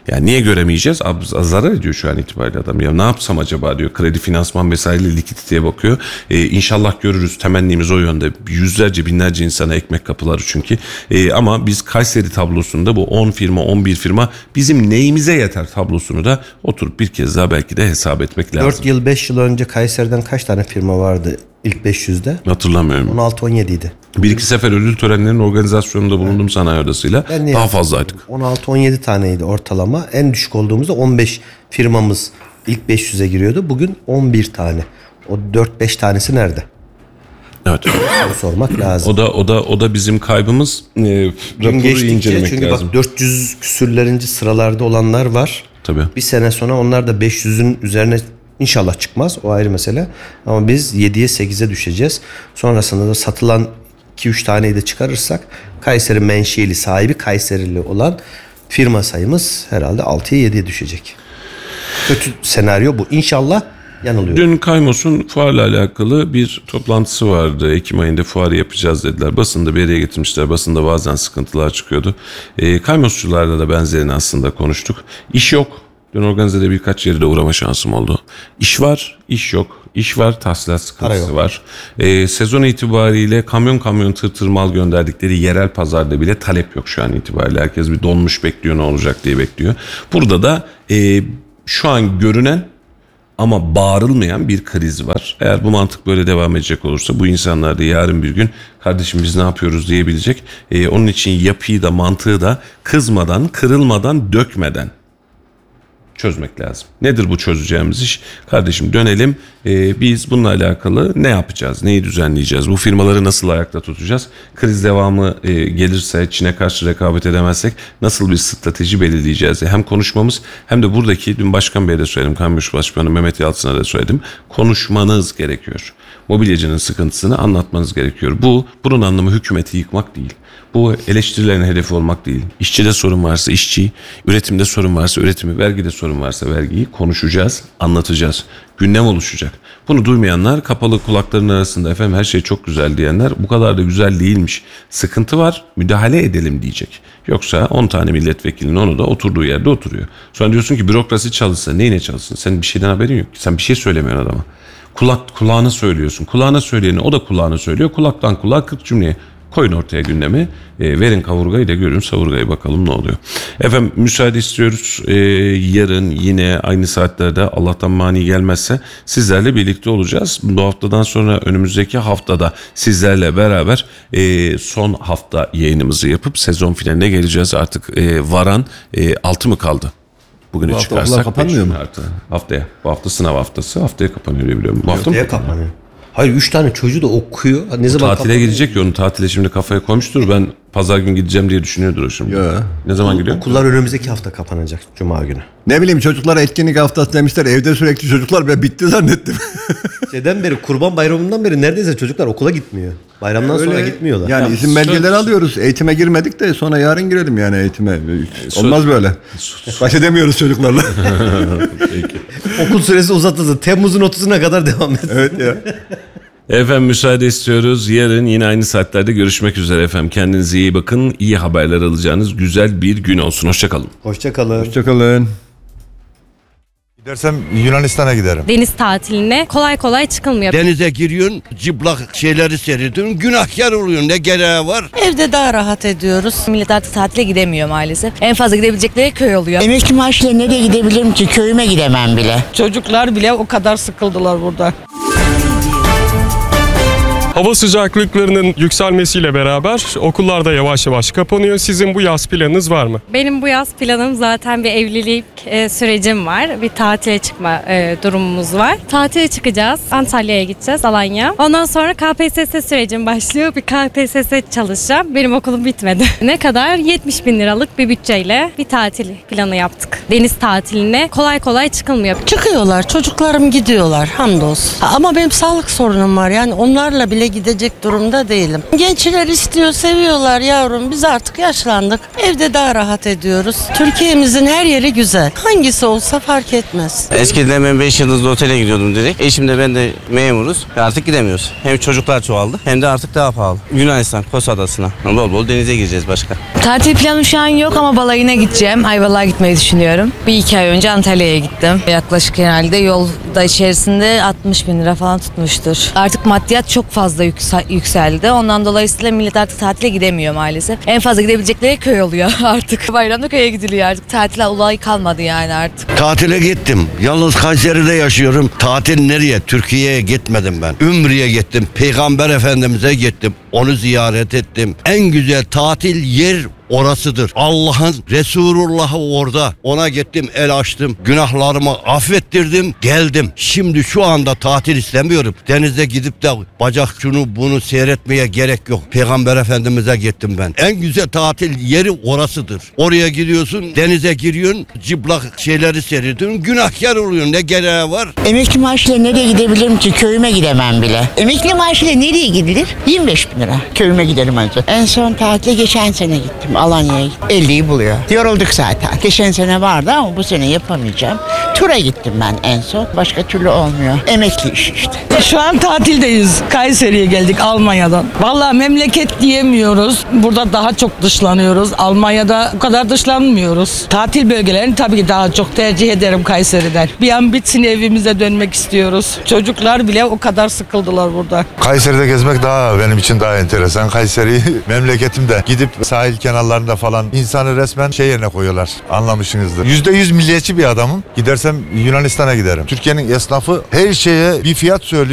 Yani niye göremeyeceğiz? Abi, zarar ediyor şu an itibariyle adam. Ya ne yapsam acaba diyor. Kredi, finansman vesaire likiditeye bakıyor. Ee, İnşallah görürüz. Temennimiz o yönde. Yüzlerce binlerce insana ekmek kapıları çünkü. Ee, ama biz Kayseri tablosunda bu on firma on bir firma bizim neyimize yeter tablosunu da oturup bir kez daha belki de hesap etmek lazım. dört yıl beş yıl önce Kayseri'den kaç tane firma vardı ilk beş yüzde? Hatırlamıyorum. on altı on yedi idi. Bir iki sefer ödül törenlerinin organizasyonunda bulundum sanayi odasıyla. Ben niye Daha yaptım? fazlaydık. on altı on yedi taneydi ortalama. En düşük olduğumuzda on beş firmamız ilk beş yüze giriyordu. Bugün on bir tane. O dört beş tanesi nerede? Evet. Onu sormak lazım. O da o da o da bizim kaybımız. E, Gün raporu geçtikçe incelemek çünkü lazım. bak dört yüz küsürlerinci sıralarda olanlar var. Tabii. Bir sene sonra onlar da beş yüzün üzerine inşallah çıkmaz. O ayrı mesele. Ama biz yediye sekize düşeceğiz. Sonrasında da satılan iki üç taneyi de çıkarırsak Kayseri menşeli sahibi Kayserili olan firma sayımız herhalde altıya yediye düşecek. Kötü senaryo bu. İnşallah yanılıyor. Dün Kaymos'un fuarla alakalı bir toplantısı vardı. Ekim ayında fuarı yapacağız dediler. Basında bir yere getirmişler. Basında bazen sıkıntılar çıkıyordu. E, Kaymosçularla da benzerini aslında konuştuk. İş yok. Dün organizede birkaç yere de uğrama şansım oldu. İş var, iş yok. İş var, tahsilat sıkıntısı var. E, sezon itibariyle kamyon kamyon tır tır mal gönderdikleri yerel pazarda bile talep yok şu an itibariyle. Herkes bir donmuş bekliyor, ne olacak diye bekliyor. Burada da e, şu an görünen ama bağırılmayan bir kriz var. Eğer bu mantık böyle devam edecek olursa bu insanlar da yarın bir gün kardeşim biz ne yapıyoruz diyebilecek. E, onun için yapıyı da mantığı da kızmadan, kırılmadan, dökmeden çözmek lazım. Nedir bu çözeceğimiz iş? Kardeşim dönelim. Ee, biz bununla alakalı ne yapacağız? Neyi düzenleyeceğiz? Bu firmaları nasıl ayakta tutacağız? Kriz devamı e, gelirse, Çin'e karşı rekabet edemezsek nasıl bir strateji belirleyeceğiz? Hem konuşmamız hem de buradaki dün Başkan Bey'e de söyledim. Kamuş Başkanı Mehmet Yalçın'a da söyledim. Konuşmanız gerekiyor. Mobilyacının sıkıntısını anlatmanız gerekiyor. Bu, bunun anlamı hükümeti yıkmak değil. Bu eleştirilerin hedefi olmak değil. İşçide sorun varsa işçiyi, üretimde sorun varsa üretimi, vergide sorun varsa vergiyi konuşacağız, anlatacağız. Gündem oluşacak. Bunu duymayanlar kapalı kulakların arasında efendim her şey çok güzel diyenler bu kadar da güzel değilmiş. Sıkıntı var, müdahale edelim diyecek. Yoksa on tane milletvekilinin onu da oturduğu yerde oturuyor. Sonra diyorsun ki bürokrasi çalışsa neyine çalışsın? Senin bir şeyden haberin yok ki. Sen bir şey söylemiyorsun adama. Kulak kulağına söylüyorsun. Kulağına söyleyeni o da kulağına söylüyor. Kulaktan kulağa kırk cümleye. Koyun ortaya gündemi. E, verin kavurgayı da görün savurgayı bakalım ne oluyor. Efendim müsaade istiyoruz. E, yarın yine aynı saatlerde Allah'tan mani gelmezse sizlerle birlikte olacağız. Bu haftadan sonra önümüzdeki haftada sizlerle beraber e, son hafta yayınımızı yapıp sezon finaline geleceğiz. Artık e, varan e, altı mı kaldı? Bugünü Bu hafta çıkarsak okullar kapanmıyor mu? Artı. Haftaya. Bu hafta sınav haftası. Haftaya kapanıyor diye biliyorum. Bu hafta mı Haftaya kapanıyor. Hayır üç tane çocuğu da okuyor. Ne zaman Tatile kapanıyor? gidecek ya onu tatile şimdi kafaya koymuştur. Ben pazar gün gideceğim diye düşünüyordur o şimdi. Ya. Ne zaman gidiyor? Okullar önümüzdeki hafta kapanacak Cuma günü. Ne bileyim çocuklara etkinlik haftası demişler. Evde sürekli çocuklar ben bitti zannettim. Şeyden beri Kurban Bayramı'ndan beri neredeyse çocuklar okula gitmiyor. Bayramdan sonra gitmiyorlar. Yani Ya, izin belgeleri söz- alıyoruz. Eğitime girmedik de sonra yarın girelim yani eğitime. Olmaz böyle. Baş edemiyoruz çocuklarla. Peki. Okul süresi uzatıldı. Temmuz'un otuzuna kadar devam etsin. Evet ya. Efendim müsaade istiyoruz. Yarın yine aynı saatlerde görüşmek üzere efendim. Kendinize iyi bakın. İyi haberler alacağınız güzel bir gün olsun. Hoşçakalın. Hoşçakalın. Hoşçakalın. Gidersem Yunanistan'a giderim. Deniz tatiline kolay kolay çıkılmıyor. Denize giriyorsun, cıplak şeyleri seyrediyorsun, günahkar oluyorsun. Ne gereği var? Evde daha rahat ediyoruz. Millet artık tatile gidemiyor maalesef. En fazla gidebilecekleri köy oluyor. Emekli maaşıyla nereye gidebilirim ki? Köyüme gidemem bile. Çocuklar bile o kadar sıkıldılar burada. Hava sıcaklıklarının yükselmesiyle beraber okullar da yavaş yavaş kapanıyor. Sizin bu yaz planınız var mı? Benim bu yaz planım zaten bir evlilik e, sürecim var. Bir tatile çıkma e, durumumuz var. Tatile çıkacağız. Antalya'ya gideceğiz, Alanya. Ondan sonra K P S S sürecim başlıyor. Bir K P S S çalışacağım. Benim okulum bitmedi. Ne kadar? yetmiş bin liralık bir bütçeyle bir tatil planı yaptık. Deniz tatiline kolay kolay çıkılmıyor. Çıkıyorlar, çocuklarım gidiyorlar hamdolsun. Ama benim sağlık sorunum var. Yani onlarla bile bile gidecek durumda değilim. Gençler istiyor, seviyorlar yavrum. Biz artık yaşlandık. Evde daha rahat ediyoruz. Türkiye'mizin her yeri güzel. Hangisi olsa fark etmez. Eskiden ben beş yıldızlı otele gidiyordum direkt. Eşim de ben de memuruz. Artık gidemiyoruz. Hem çocuklar çoğaldı hem de artık daha pahalı. Yunanistan, Kos Adası'na. Bol bol denize gireceğiz başka. Tatil planım şu an yok ama balayına gideceğim. Ayvalık'a gitmeyi düşünüyorum. Bir iki ay önce Antalya'ya gittim. Yaklaşık herhalde yolda içerisinde altmış bin lira falan tutmuştur. Artık maddiyat çok fazla yüksel- yükseldi. Ondan dolayısıyla millet artık tatile gidemiyor maalesef. En fazla gidebilecekleri köy oluyor artık. Bayramda köye gidiliyor artık. Tatil olayı kalmadı yani artık. Tatile gittim. Yalnız Kayseri'de yaşıyorum. Tatil nereye? Türkiye'ye gitmedim ben. Ümre'ye gittim. Peygamber Efendimiz'e gittim. Onu ziyaret ettim. En güzel tatil yer orasıdır. Allah'ın Resulullah'ı orada. Ona gittim, el açtım. Günahlarımı affettirdim, geldim. Şimdi şu anda tatil istemiyorum. Denize gidip de bacak şunu bunu seyretmeye gerek yok. Peygamber Efendimiz'e gittim ben. En güzel tatil yeri orasıdır. Oraya gidiyorsun, denize giriyorsun, cıplak şeyleri seyrediyorsun. Günahkar oluyorsun. Ne gereği var? Emekli maaşıyla nereye gidebilirim ki? Köyüme gidemem bile. Emekli maaşıyla nereye gidilir? yirmi beş bin lira. Köyüme giderim önce. En son tatile geçen sene gittim. Alanya'ya gittim. elliyi buluyor. Yorulduk zaten. Geçen sene vardı ama bu sene yapamayacağım. Tura gittim ben en son. Başka türlü olmuyor. Emekli iş işte. Şu an tatildeyiz. Kayseri'ye geldik Almanya'dan. Vallahi memleket diyemiyoruz. Burada daha çok dışlanıyoruz. Almanya'da o kadar dışlanmıyoruz. Tatil bölgelerini tabii ki daha çok tercih ederim Kayseri'den. Bir an bitsin evimize dönmek istiyoruz. Çocuklar bile o kadar sıkıldılar burada. Kayseri'de gezmek daha benim için daha enteresan. Kayseri memleketimde. Gidip sahil kenarlarında falan insanı resmen şey yerine koyuyorlar. Anlamışsınızdır. yüzde yüz milliyetçi bir adamım. Gidersem Yunanistan'a giderim. Türkiye'nin esnafı her şeye bir fiyat söylüyor.